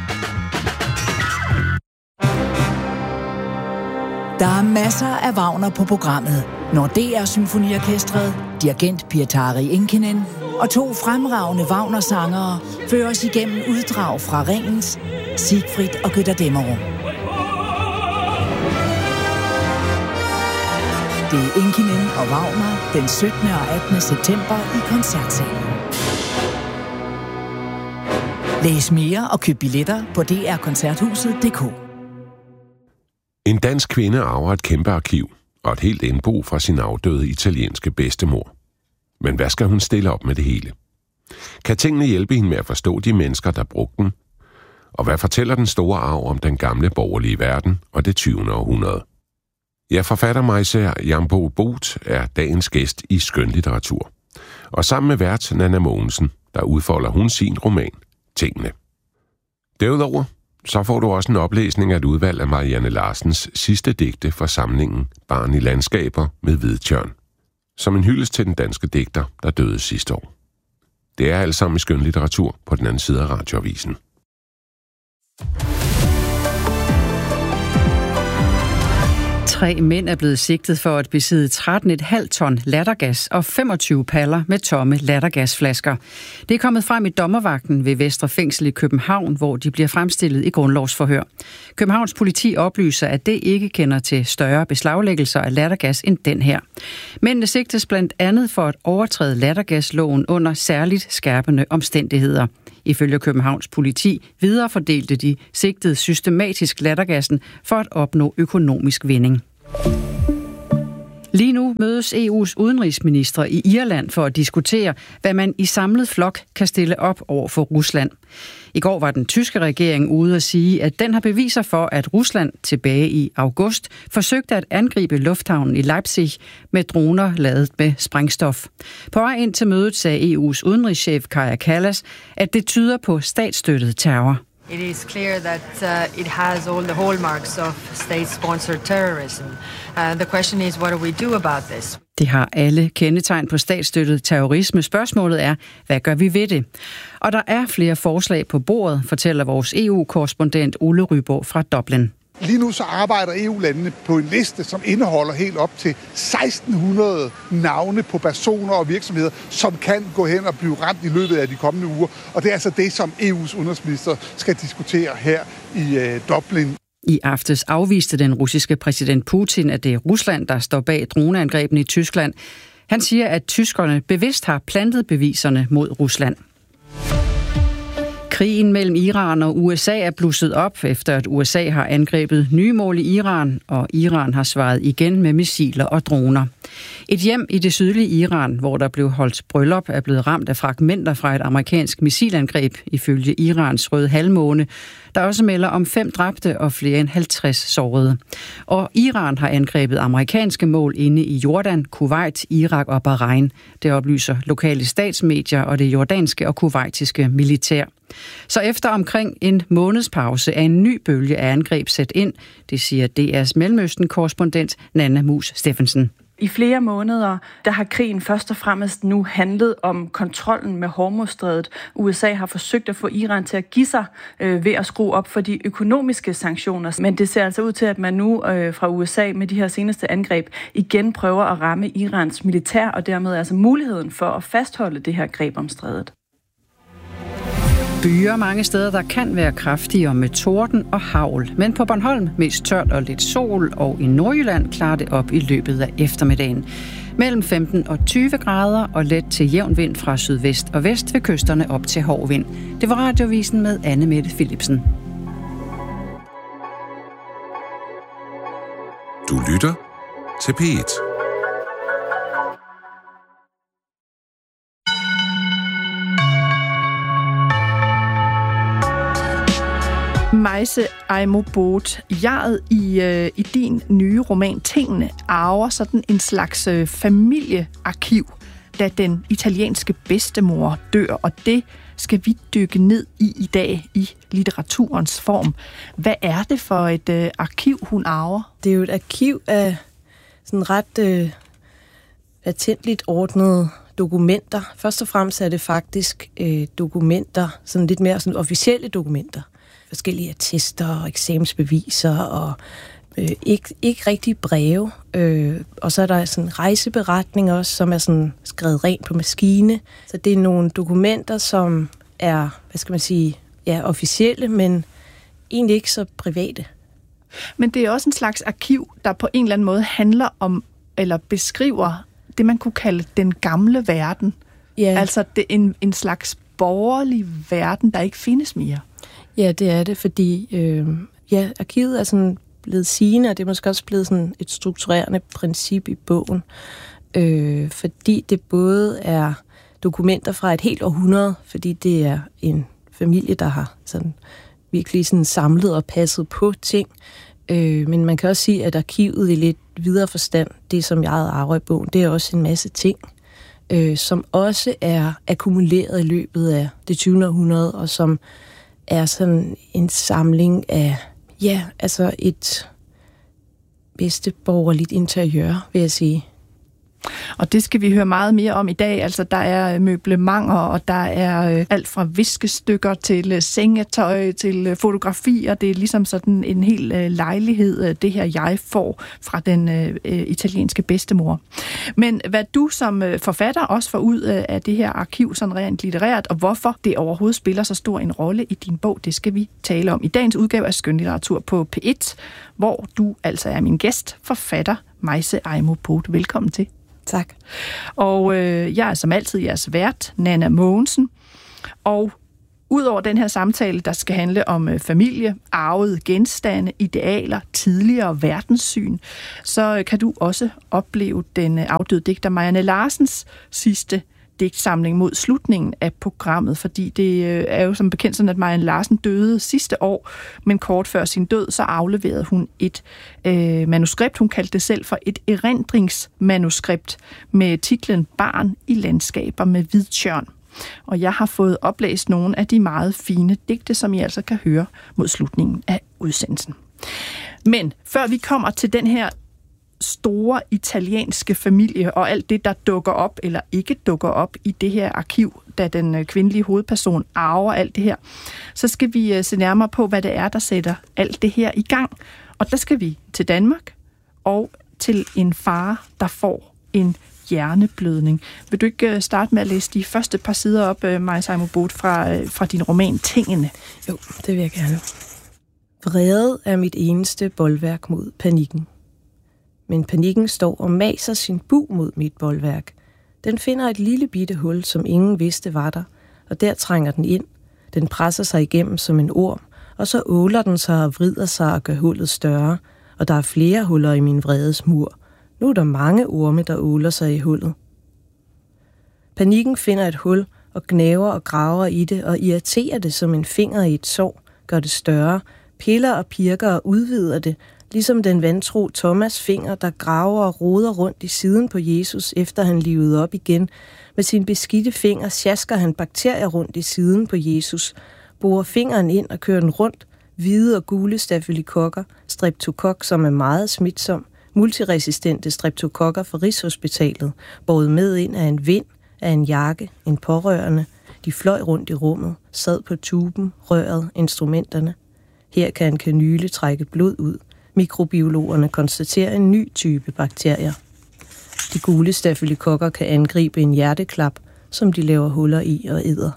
Der er masser af Wagner på programmet, når DR Symfoniorkestret, dirigent Pietari Inkinen og 2 fremragende Wagner-sangere fører os igennem uddrag fra Ringens, Siegfried og Götterdämmerung. Det er Inkinen og Wagner den 17. og 18. september i Koncertsalen. Læs mere og køb billetter på drkoncerthuset.dk. En dansk kvinde arver et kæmpe arkiv og et helt indbo fra sin afdøde italienske bedstemor. Men hvad skal hun stille op med det hele? Kan tingene hjælpe hende med at forstå de mennesker, der brugte den? Og hvad fortæller den store arv om den gamle borgerlige verden og det 20. århundrede? Ja, forfatter Majsa Jambo Both er dagens gæst i skønlitteratur. Og sammen med vært Nanna Mogensen, der udfolder hun sin roman, Tingene. Derudover så får du også en oplæsning af et udvalg af Marianne Larsens sidste digte fra samlingen Barn i landskaber med Hvidtjørn, som en hyldest til den danske digter, der døde sidste år. Det er alt sammen i skønlitteratur på den anden side af Radioavisen. 3 mænd er blevet sigtet for at besidde 13,5 ton lattergas og 25 paller med tomme lattergasflasker. Det er kommet frem i dommervagten ved Vestre Fængsel i København, hvor de bliver fremstillet i grundlovsforhør. Københavns politi oplyser, at det ikke kender til større beslaglæggelser af lattergas end den her. Mændene sigtes blandt andet for at overtræde lattergasloven under særligt skærpende omstændigheder. Ifølge Københavns politi viderefordelte de sigtede systematisk lattergassen for at opnå økonomisk vinding. Lige nu mødes EU's udenrigsministre i Irland for at diskutere, hvad man i samlet flok kan stille op over for Rusland. I går var den tyske regering ude at sige, at den har beviser for, at Rusland tilbage i august forsøgte at angribe lufthavnen i Leipzig med droner ladet med sprængstof. På vej ind til mødet sagde EU's udenrigschef Kaja Kallas, at det tyder på statsstøttet terror. It is clear that it has all the hallmarks of state-sponsored terrorism. The question is, what do we do about this? Det har alle kendetegn på statsstøttet terrorisme. Spørgsmålet er, hvad gør vi ved det? Og der er flere forslag på bordet, fortæller vores EU-korrespondent Ole Ryborg fra Dublin. Lige nu så arbejder EU-landene på en liste, som indeholder helt op til 1600 navne på personer og virksomheder, som kan gå hen og blive ramt i løbet af de kommende uger. Og det er altså det, som EU's udenrigsminister skal diskutere her i Dublin. I aftes afviste den russiske præsident Putin, at det er Rusland, der står bag droneangrebene i Tyskland. Han siger, at tyskerne bevidst har plantet beviserne mod Rusland. Krigen mellem Iran og USA er blusset op, efter at USA har angrebet nye mål i Iran, og Iran har svaret igen med missiler og droner. Et hjem i det sydlige Iran, hvor der blev holdt bryllup, er blevet ramt af fragmenter fra et amerikansk missilangreb, ifølge Irans Røde Halvmåne, der også melder om 5 dræbte og flere end 50 sårede. Og Iran har angrebet amerikanske mål inde i Jordan, Kuwait, Irak og Bahrain. Det oplyser lokale statsmedier og det jordanske og kuwaitiske militær. Så efter omkring en månedspause er en ny bølge af angreb sat ind, det siger DR's Mellemøsten-korrespondent Nanna Mus Steffensen. I flere måneder, der har krigen først og fremmest nu handlet om kontrollen med Hormuzstrædet. USA har forsøgt at få Iran til at give sig ved at skrue op for de økonomiske sanktioner. Men det ser altså ud til, at man nu fra USA med de her seneste angreb igen prøver at ramme Irans militær, og dermed altså muligheden for at fastholde det her greb om strædet. Byer mange steder, der kan være kraftigere med torden og hagl. Men på Bornholm mest tørt og lidt sol, og i Nordjylland klarer det op i løbet af eftermiddagen. Mellem 15 og 20 grader og let til jævn vind fra sydvest og vest ved kysterne op til hård vind. Det var Radiovisen med Anne Mette Philipsen. Du lytter til P1. Maise Aimo Boot, jeget i din nye roman Tingene arver sådan en slags familiearkiv, da den italienske bedstemor dør, og det skal vi dykke ned i dag i litteraturens form. Hvad er det for et arkiv, hun arver? Det er jo et arkiv af sådan ret patentligt ordnede dokumenter. Først og fremmest er det faktisk dokumenter, sådan lidt mere sådan officielle dokumenter. Forskellige attester og eksamensbeviser og ikke rigtig breve. Og så er der sådan en rejseberetning også, som er sådan skrevet rent på maskine. Så det er nogle dokumenter, som er, hvad skal man sige, ja, officielle, men egentlig ikke så private. Men det er også en slags arkiv, der på en eller anden måde handler om, eller beskriver det, man kunne kalde den gamle verden. Ja. Altså det er en slags borgerlig verden, der ikke findes mere. Ja, det er det, fordi arkivet er sådan blevet sigende, og det er måske også blevet sådan et strukturerende princip i bogen, fordi det både er dokumenter fra et helt århundrede, fordi det er en familie, der har sådan virkelig sådan samlet og passet på ting, men man kan også sige, at arkivet i lidt videre forstand, det som jeg arver i bogen, det er også en masse ting, som også er akkumuleret i løbet af det 20. århundrede, og som er sådan en samling af, ja, altså et bedsteborgerligt interiør, vil jeg sige. Og det skal vi høre meget mere om i dag. Altså, der er møblementer, og der er alt fra viskestykker til sengetøj til fotografier. Det er ligesom sådan en hel lejlighed, det her jeg får fra den italienske bedstemor. Men hvad du som forfatter også får ud af det her arkiv, sådan rent litterært, og hvorfor det overhovedet spiller så stor en rolle i din bog, det skal vi tale om i dagens udgave af Skønlitteratur på P1, hvor du altså er min gæst, forfatter Maise Aimo Boot. Velkommen til. Tak. Og jeg er som altid jeres vært, Nanna Mogensen. Og Udover den her samtale, der skal handle om familie, arvede genstande, idealer, tidligere verdenssyn, så kan du også opleve den afdøde digter Marianne Larsens sidste digtsamling mod slutningen af programmet, fordi det er jo som bekendt sådan, at Marianne Larsen døde sidste år, men kort før sin død, så afleverede hun et manuskript. Hun kaldte det selv for et erindringsmanuskript med titlen Barn i landskaber med hvidtjørn. Og jeg har fået oplæst nogle af de meget fine digte, som I altså kan høre mod slutningen af udsendelsen. Men før vi kommer til den her store italienske familie og alt det, der dukker op eller ikke dukker op i det her arkiv, da den kvindelige hovedperson arver alt det her, så skal vi se nærmere på, hvad det er, der sætter alt det her i gang. Og der skal vi til Danmark og til en far, der får en hjerneblødning. Vil du ikke starte med at læse de første par sider op, Majsa Aymoud, fra din roman Tingene? Jo, det vil jeg gerne. Vrede er mit eneste bolværk mod panikken. Men panikken står og maser sin bug mod mit bolværk. Den finder et lille bitte hul, som ingen vidste var der, og der trænger den ind. Den presser sig igennem som en orm, og så åler den sig og vrider sig og gør hullet større, og der er flere huller i min vredes mur. Nu er der mange orme, der åler sig i hullet. Panikken finder et hul og gnaver og graver i det og irriterer det som en finger i et sår, gør det større, piller og pirker og udvider det, ligesom den vantro Thomas finger, der graver og roder rundt i siden på Jesus, efter han livede op igen. Med sin beskidte finger sjasker han bakterier rundt i siden på Jesus, borer fingeren ind og kører den rundt, hvide og gule stafylokokker, streptokok, som er meget smitsom, multiresistente streptokokker fra Rigshospitalet, båret med ind af en vind, af en jakke, en pårørende. De fløj rundt i rummet, sad på tuben, røret, instrumenterne. Her kan en kanyle trække blod ud. Mikrobiologerne konstaterer en ny type bakterier. De gule stafylokokker kan angribe en hjerteklap, som de laver huller i og æder.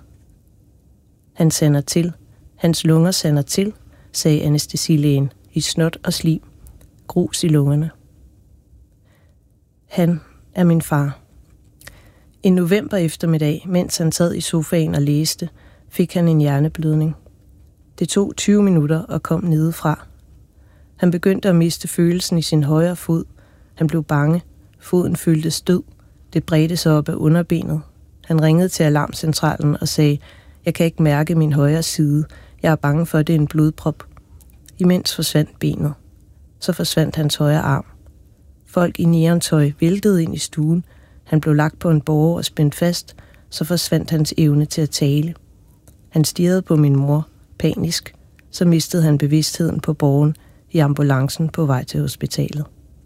Han sander til. Hans lunger sander til, sagde anæstesilægen, i snot og slim. Grus i lungerne. Han er min far. En november eftermiddag, mens han sad i sofaen og læste, fik han en hjerneblødning. Det tog 20 minutter og kom nedefra. Han begyndte at miste følelsen i sin højre fod. Han blev bange. Foden følte stød. Det bredte sig op af underbenet. Han ringede til alarmcentralen og sagde, jeg kan ikke mærke min højre side. Jeg er bange for, at det er en blodprop. Imens forsvandt benet. Så forsvandt hans højre arm. Folk i neontøj væltede ind i stuen. Han blev lagt på en båre og spændt fast. Så forsvandt hans evne til at tale. Han stirrede på min mor, panisk. Så mistede han bevidstheden på båren i ambulancen på vej til hospitalet.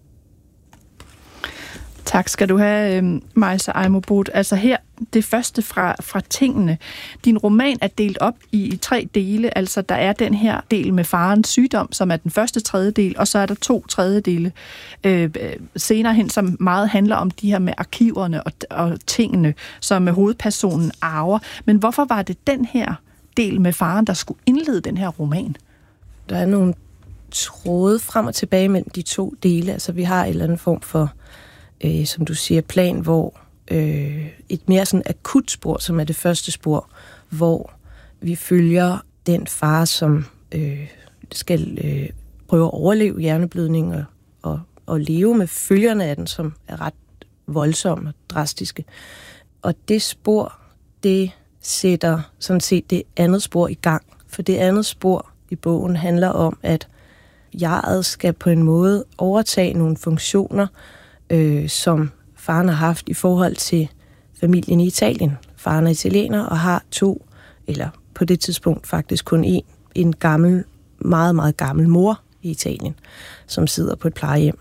Tak skal du have, Majsa Aymoud. Altså her, det første fra Tingene. Din roman er delt op i 3 dele. Altså der er den her del med farens sygdom, som er den første tredjedel, og så er der 2 tredjedele senere hen, som meget handler om de her med arkiverne og tingene, som hovedpersonen arver. Men hvorfor var det den her del med faren, der skulle indlede den her roman? Der er nogle tråde frem og tilbage mellem de 2 dele. Altså vi har en eller anden form for som du siger, plan, hvor et mere sådan akut spor, som er det første spor, hvor vi følger den far, som skal prøve at overleve hjerneblødning og leve med følgerne af den, som er ret voldsomme og drastiske. Og det spor, det sætter sådan set det andet spor i gang. For det andet spor i bogen handler om, at jeget skal på en måde overtage nogle funktioner, som faren har haft i forhold til familien i Italien. Faren er italiener og har 2, eller på det tidspunkt faktisk kun en gammel, meget, meget gammel mor i Italien, som sidder på et plejehjem,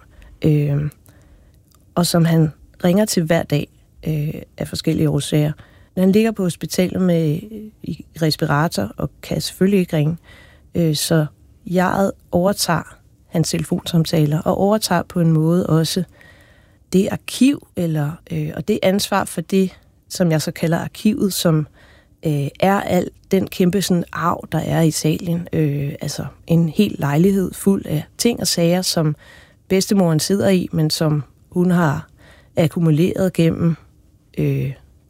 og som han ringer til hver dag af forskellige årsager. Når han ligger på hospitalet med i respirator og kan selvfølgelig ikke ringe, så jeget overtager hans telefonsamtaler og overtager på en måde også det arkiv, og det ansvar for det, som jeg så kalder arkivet, som er al den kæmpe sådan arv, der er i Italien. Altså en hel lejlighed fuld af ting og sager, som bedstemoren sidder i, men som hun har akkumuleret gennem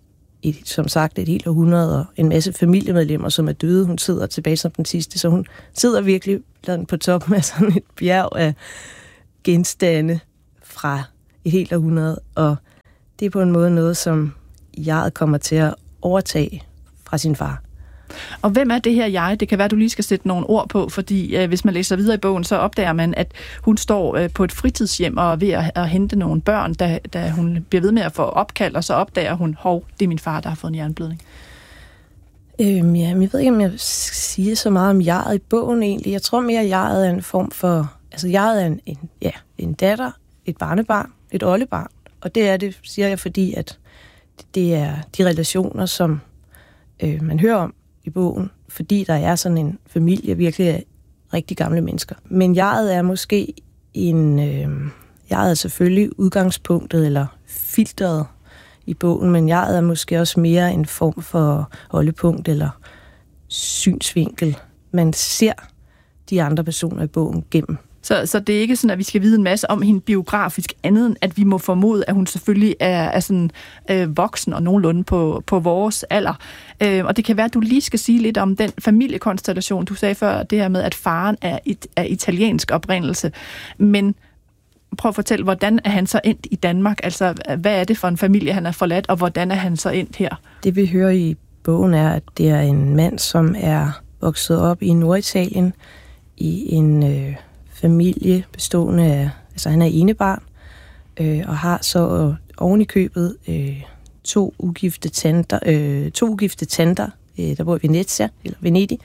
som sagt et helt århundrede, og en masse familiemedlemmer, som er døde. Hun sidder tilbage som den sidste, så hun sidder virkelig på toppen af sådan et bjerg af genstande fra et helt århundrede, og det er på en måde noget, som jeget kommer til at overtage fra sin far. Og hvem er det her jeg? Det kan være, du lige skal sætte nogle ord på, fordi hvis man læser videre i bogen, så opdager man, at hun står på et fritidshjem og er ved at hente nogle børn, da hun bliver ved med at få opkald, og så opdager hun, det er min far, der har fået en hjerneblødning. Jeg ved ikke, om jeg siger så meget om jeget i bogen egentlig. Jeg tror mere, at jeget er en form for... Altså, jeget er en datter, et barnebarn, et oldebarn. Og det er det, siger jeg, fordi at det er de relationer, som man hører om i bogen, fordi der er sådan en familie virkelig af rigtig gamle mennesker. Men jeget er måske jeget er selvfølgelig udgangspunktet eller filteret i bogen, men jeget er måske også mere en form for holdepunkt eller synsvinkel. Man ser de andre personer i bogen gennem. Så det er ikke sådan, at vi skal vide en masse om hende biografisk, andet end at vi må formode, at hun selvfølgelig er sådan voksen og nogenlunde på vores alder. Og det kan være, at du lige skal sige lidt om den familiekonstellation. Du sagde før det her med, at faren er italiensk oprindelse. Men prøv at fortælle, hvordan er han så endt i Danmark? Altså, hvad er det for en familie, han er forladt, og hvordan er han så endt her? Det vi hører i bogen er, at det er en mand, som er vokset op i Norditalien i en familie bestående af, altså han er enebarn, og har så oven i købet to ugifte tanter, der bor i Venezia, eller Venedig,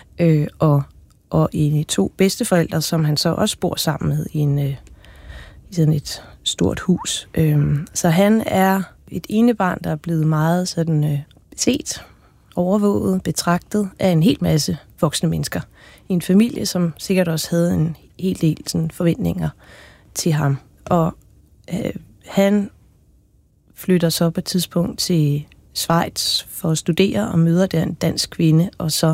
og to bedsteforældre, som han så også bor sammen med i sådan et stort hus. Så han er et enebarn, der er blevet meget sådan set, overvåget, betragtet af en hel masse voksne mennesker. I en familie, som sikkert også havde en hel del sådan forventninger til ham. Og han flytter så på et tidspunkt til Schweiz for at studere og møder der en dansk kvinde, og så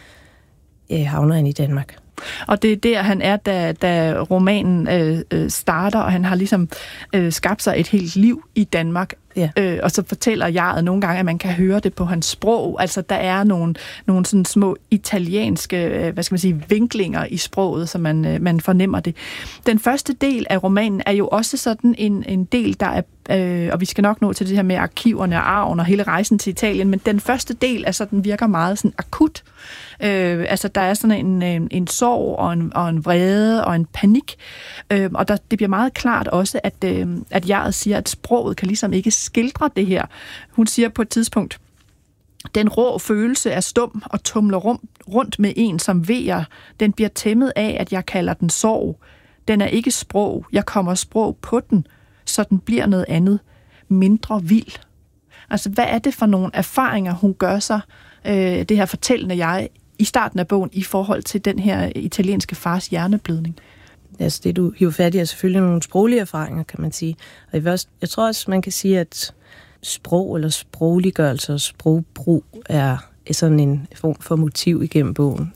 havner han i Danmark. Og det er der, han er, da romanen starter, og han har ligesom skabt sig et helt liv i Danmark. Ja. Og så fortæller jeget nogle gange, at man kan høre det på hans sprog. Altså, der er nogle sådan små italienske, vinklinger i sproget, så man fornemmer det. Den første del af romanen er jo også sådan en del, der er, og vi skal nok nå til det her med arkiverne og arven og hele rejsen til Italien, men den første del er sådan, virker meget sådan akut. Altså, der er sådan en sorg og en vrede og en panik, og det bliver meget klart også, at jeget siger, at sproget kan ligesom ikke skildre det her. Hun siger på et tidspunkt, den rå følelse er stum og tumler rundt med en, som vejer. Den bliver tæmmet af, at jeg kalder den sorg. Den er ikke sprog. Jeg kommer sprog på den, så den bliver noget andet. Mindre vild. Altså, hvad er det for nogle erfaringer, hun gør sig, det her fortællende jeg, i starten af bogen, i forhold til den her italienske fars hjerneblødning? Altså, det du hiver fat i er selvfølgelig nogle sproglige erfaringer, kan man sige. Og jeg tror også, man kan sige, at sprog eller sprogliggørelse og sprogbrug er sådan en form for motiv igennem bogen.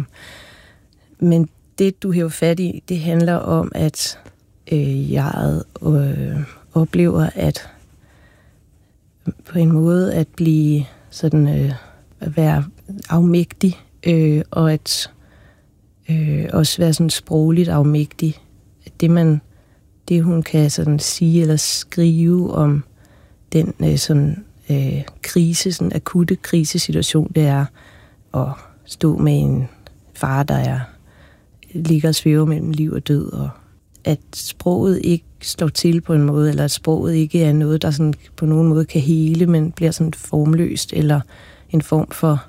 Men det, du hiver fat i, det handler om, at jeg oplever at på en måde at blive sådan at være afmægtig, og at også være sådan sprogligt afmægtig. Det hun kan sådan sige eller skrive om den sådan krise, sådan akutte krisesituation, det er at stå med en far, der ligger og svæver mellem liv og død, og at sproget ikke slår til på en måde, eller at sproget ikke er noget, der sådan på nogen måde kan hele, men bliver sådan formløst, eller en form for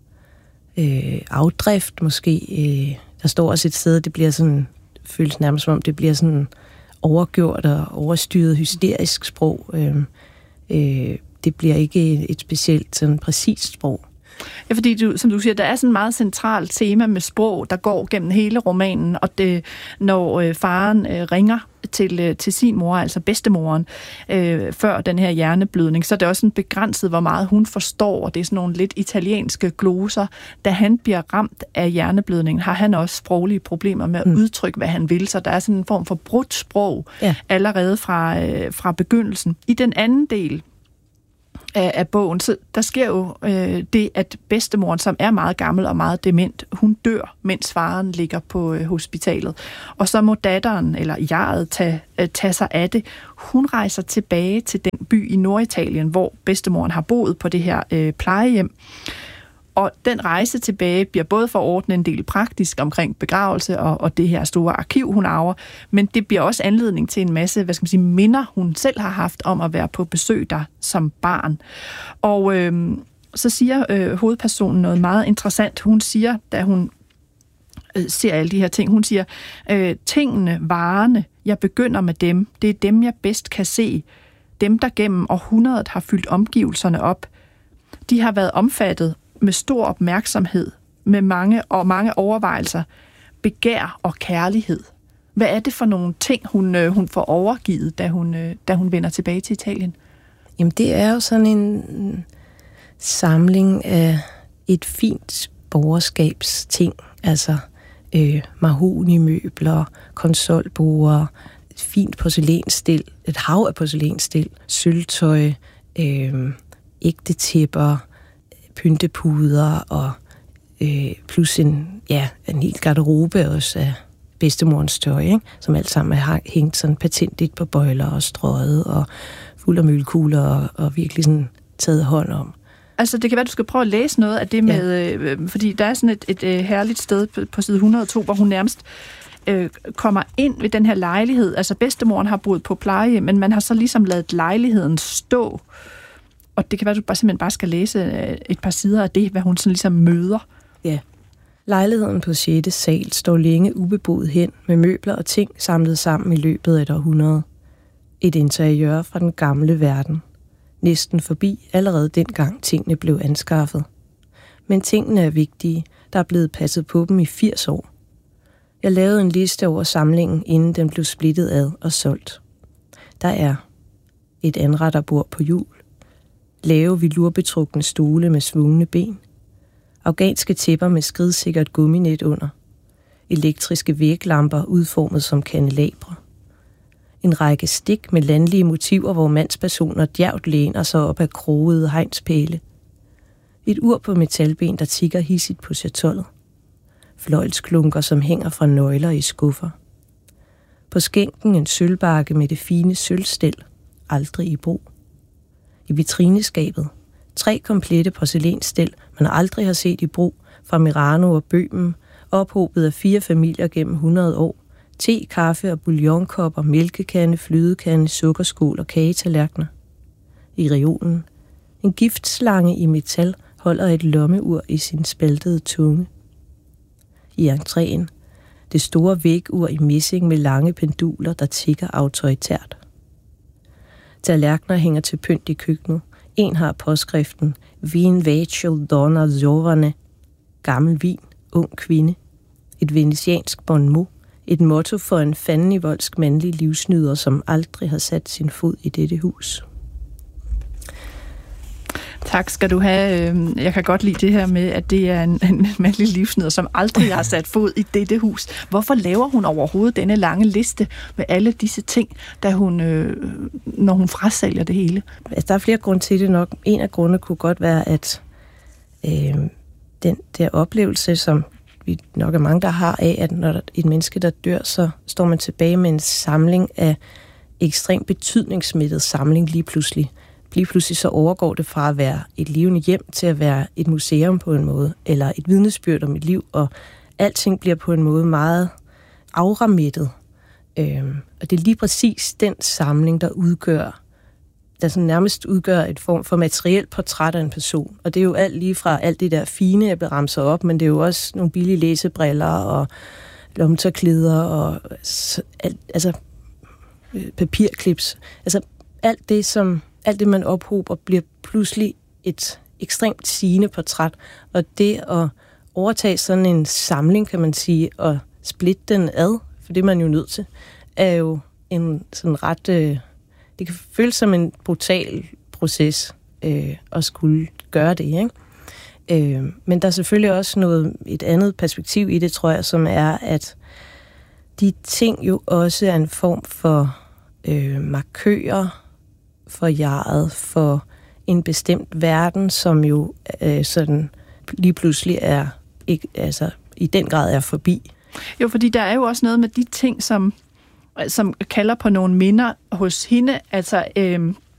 afdrift måske. Der står også et sted, det bliver sådan, føles nærmest som om det bliver sådan overgjort og overstyret hysterisk sprog. Det bliver ikke et specielt sådan præcist sprog. Ja, fordi som du siger, der er sådan et meget centralt tema med sprog, der går gennem hele romanen, og det, når faren ringer til sin mor, altså bedstemoren, før den her hjerneblødning, så er det også sådan begrænset, hvor meget hun forstår, og det er sådan nogle lidt italienske gloser. Da han bliver ramt af hjerneblødningen, har han også sproglige problemer med at udtrykke, hvad han vil, så der er sådan en form for brudt sprog allerede fra begyndelsen. I den anden del af bogen, så der sker jo det, at bedstemoren, som er meget gammel og meget dement, hun dør, mens faren ligger på hospitalet. Og så må datteren, eller jeget, tage sig af det. Hun rejser tilbage til den by i Norditalien, hvor bedstemoren har boet på det her plejehjem. Og den rejse tilbage bliver både for at ordne en del praktisk omkring begravelse og det her store arkiv, hun arver, men det bliver også anledning til en masse, minder, hun selv har haft om at være på besøg der som barn. Og så siger hovedpersonen noget meget interessant. Hun siger, da hun ser alle de her ting, hun siger, tingene, varerne, jeg begynder med dem, det er dem, jeg bedst kan se. Dem, der gennem århundredet har fyldt omgivelserne op. De har været omfattet med stor opmærksomhed, med mange overvejelser, begær og kærlighed. Hvad er det for nogle ting, hun får overgivet, da hun vender tilbage til Italien? Jamen, det er jo sådan en samling af et fint borgerskabsting, altså mahognimøbler, konsolborde, et fint porcelænsstil, et hav af porcelænsstil, sølvtøj, ægte tæpper, pyntepuder og plus en hel garderobe også af bedstemorens tøj, ikke? Som alt sammen har hængt sådan patentigt på bøjler og strøget og fuld af mølkugler og virkelig sådan taget hånd om. Altså, det kan være, du skal prøve at læse noget af det med, fordi der er sådan et herligt sted på side 102, hvor hun nærmest kommer ind ved den her lejlighed. Altså, bedstemoren har boet på plejehjem, men man har så ligesom ladet lejligheden stå. Og det kan være, at du simpelthen bare skal læse et par sider af det, hvad hun sådan ligesom møder. Ja. Lejligheden på 6. sal står længe ubeboet hen, med møbler og ting samlet sammen i løbet af et århundrede. Et interiør fra den gamle verden. Næsten forbi allerede dengang tingene blev anskaffet. Men tingene er vigtige. Der er blevet passet på dem i 80 år. Jeg lavede en liste over samlingen, inden den blev splittet ad og solgt. Der er et anretterbord på hjul, lave velurbetrukne stole med svungne ben, afghanske tæpper med skridsikkert gumminet under, elektriske væglamper udformet som kandelabre, en række stik med landlige motiver, hvor mandspersoner djævt læner sig op af krogede hegnspæle, et ur på metalben, der tikker hissigt på chatollet, fløjlsklunker, som hænger fra nøgler i skuffer, på skænken en sølvbakke med det fine sølvstel, aldrig i brug. I vitrineskabet 3 komplette porcelænsstel, man aldrig har set i brug, fra Merano og Bøhmen, ophobet af 4 familier gennem 100 år. Te, kaffe og bouillonkopper, mælkekande, flydekande, sukkerskål og kagetallerkener. I reolen en giftslange i metal holder et lommeur i sin spaltede tunge. I entréen det store vægur i messing med lange penduler, der tikker autoritært. Tallerkener hænger til pynt i køkkenet. En har påskriften Vin vecchio donna giovane, gammel vin, ung kvinde. Et venetiansk bon mot, et motto for en fandenivoldsk mandlig livsnyder, som aldrig har sat sin fod i dette hus. Tak skal du have. Jeg kan godt lide det her med, at det er en mandlig livsnyder, som aldrig har sat fod i dette hus. Hvorfor laver hun overhovedet denne lange liste med alle disse ting, når hun frasælger det hele? Altså, der er flere grunde til det nok. En af grundene kunne godt være, at den der oplevelse, som vi nok er mange, der har af, at når et menneske, der dør, så står man tilbage med en samling af ekstremt betydningssmittet samling lige pludselig. Lige pludselig så overgår det fra at være et levende hjem til at være et museum på en måde, eller et vidnesbyrd om et liv, og alting bliver på en måde meget auramittet. Og det er lige præcis den samling, der sådan nærmest udgør et form for materielt portræt af en person. Og det er jo alt lige fra alt det der fine, jeg bliver ramset op, men det er jo også nogle billige læsebriller og lommetørklæder og papirklips. Altså alt det, man ophober, bliver pludselig et ekstremt sigende portræt. Og det at overtage sådan en samling, kan man sige, og splitte den ad, for det er man jo nødt til, er jo en sådan ret... det kan føles som en brutal proces at skulle gøre det, ikke? Men der er selvfølgelig også et andet perspektiv i det, tror jeg, som er, at de ting jo også er en form for markører for jeget, for en bestemt verden, som jo sådan lige pludselig er ikke, altså i den grad er forbi. Jo, fordi der er jo også noget med de ting, som kalder på nogle minder hos hende. Altså,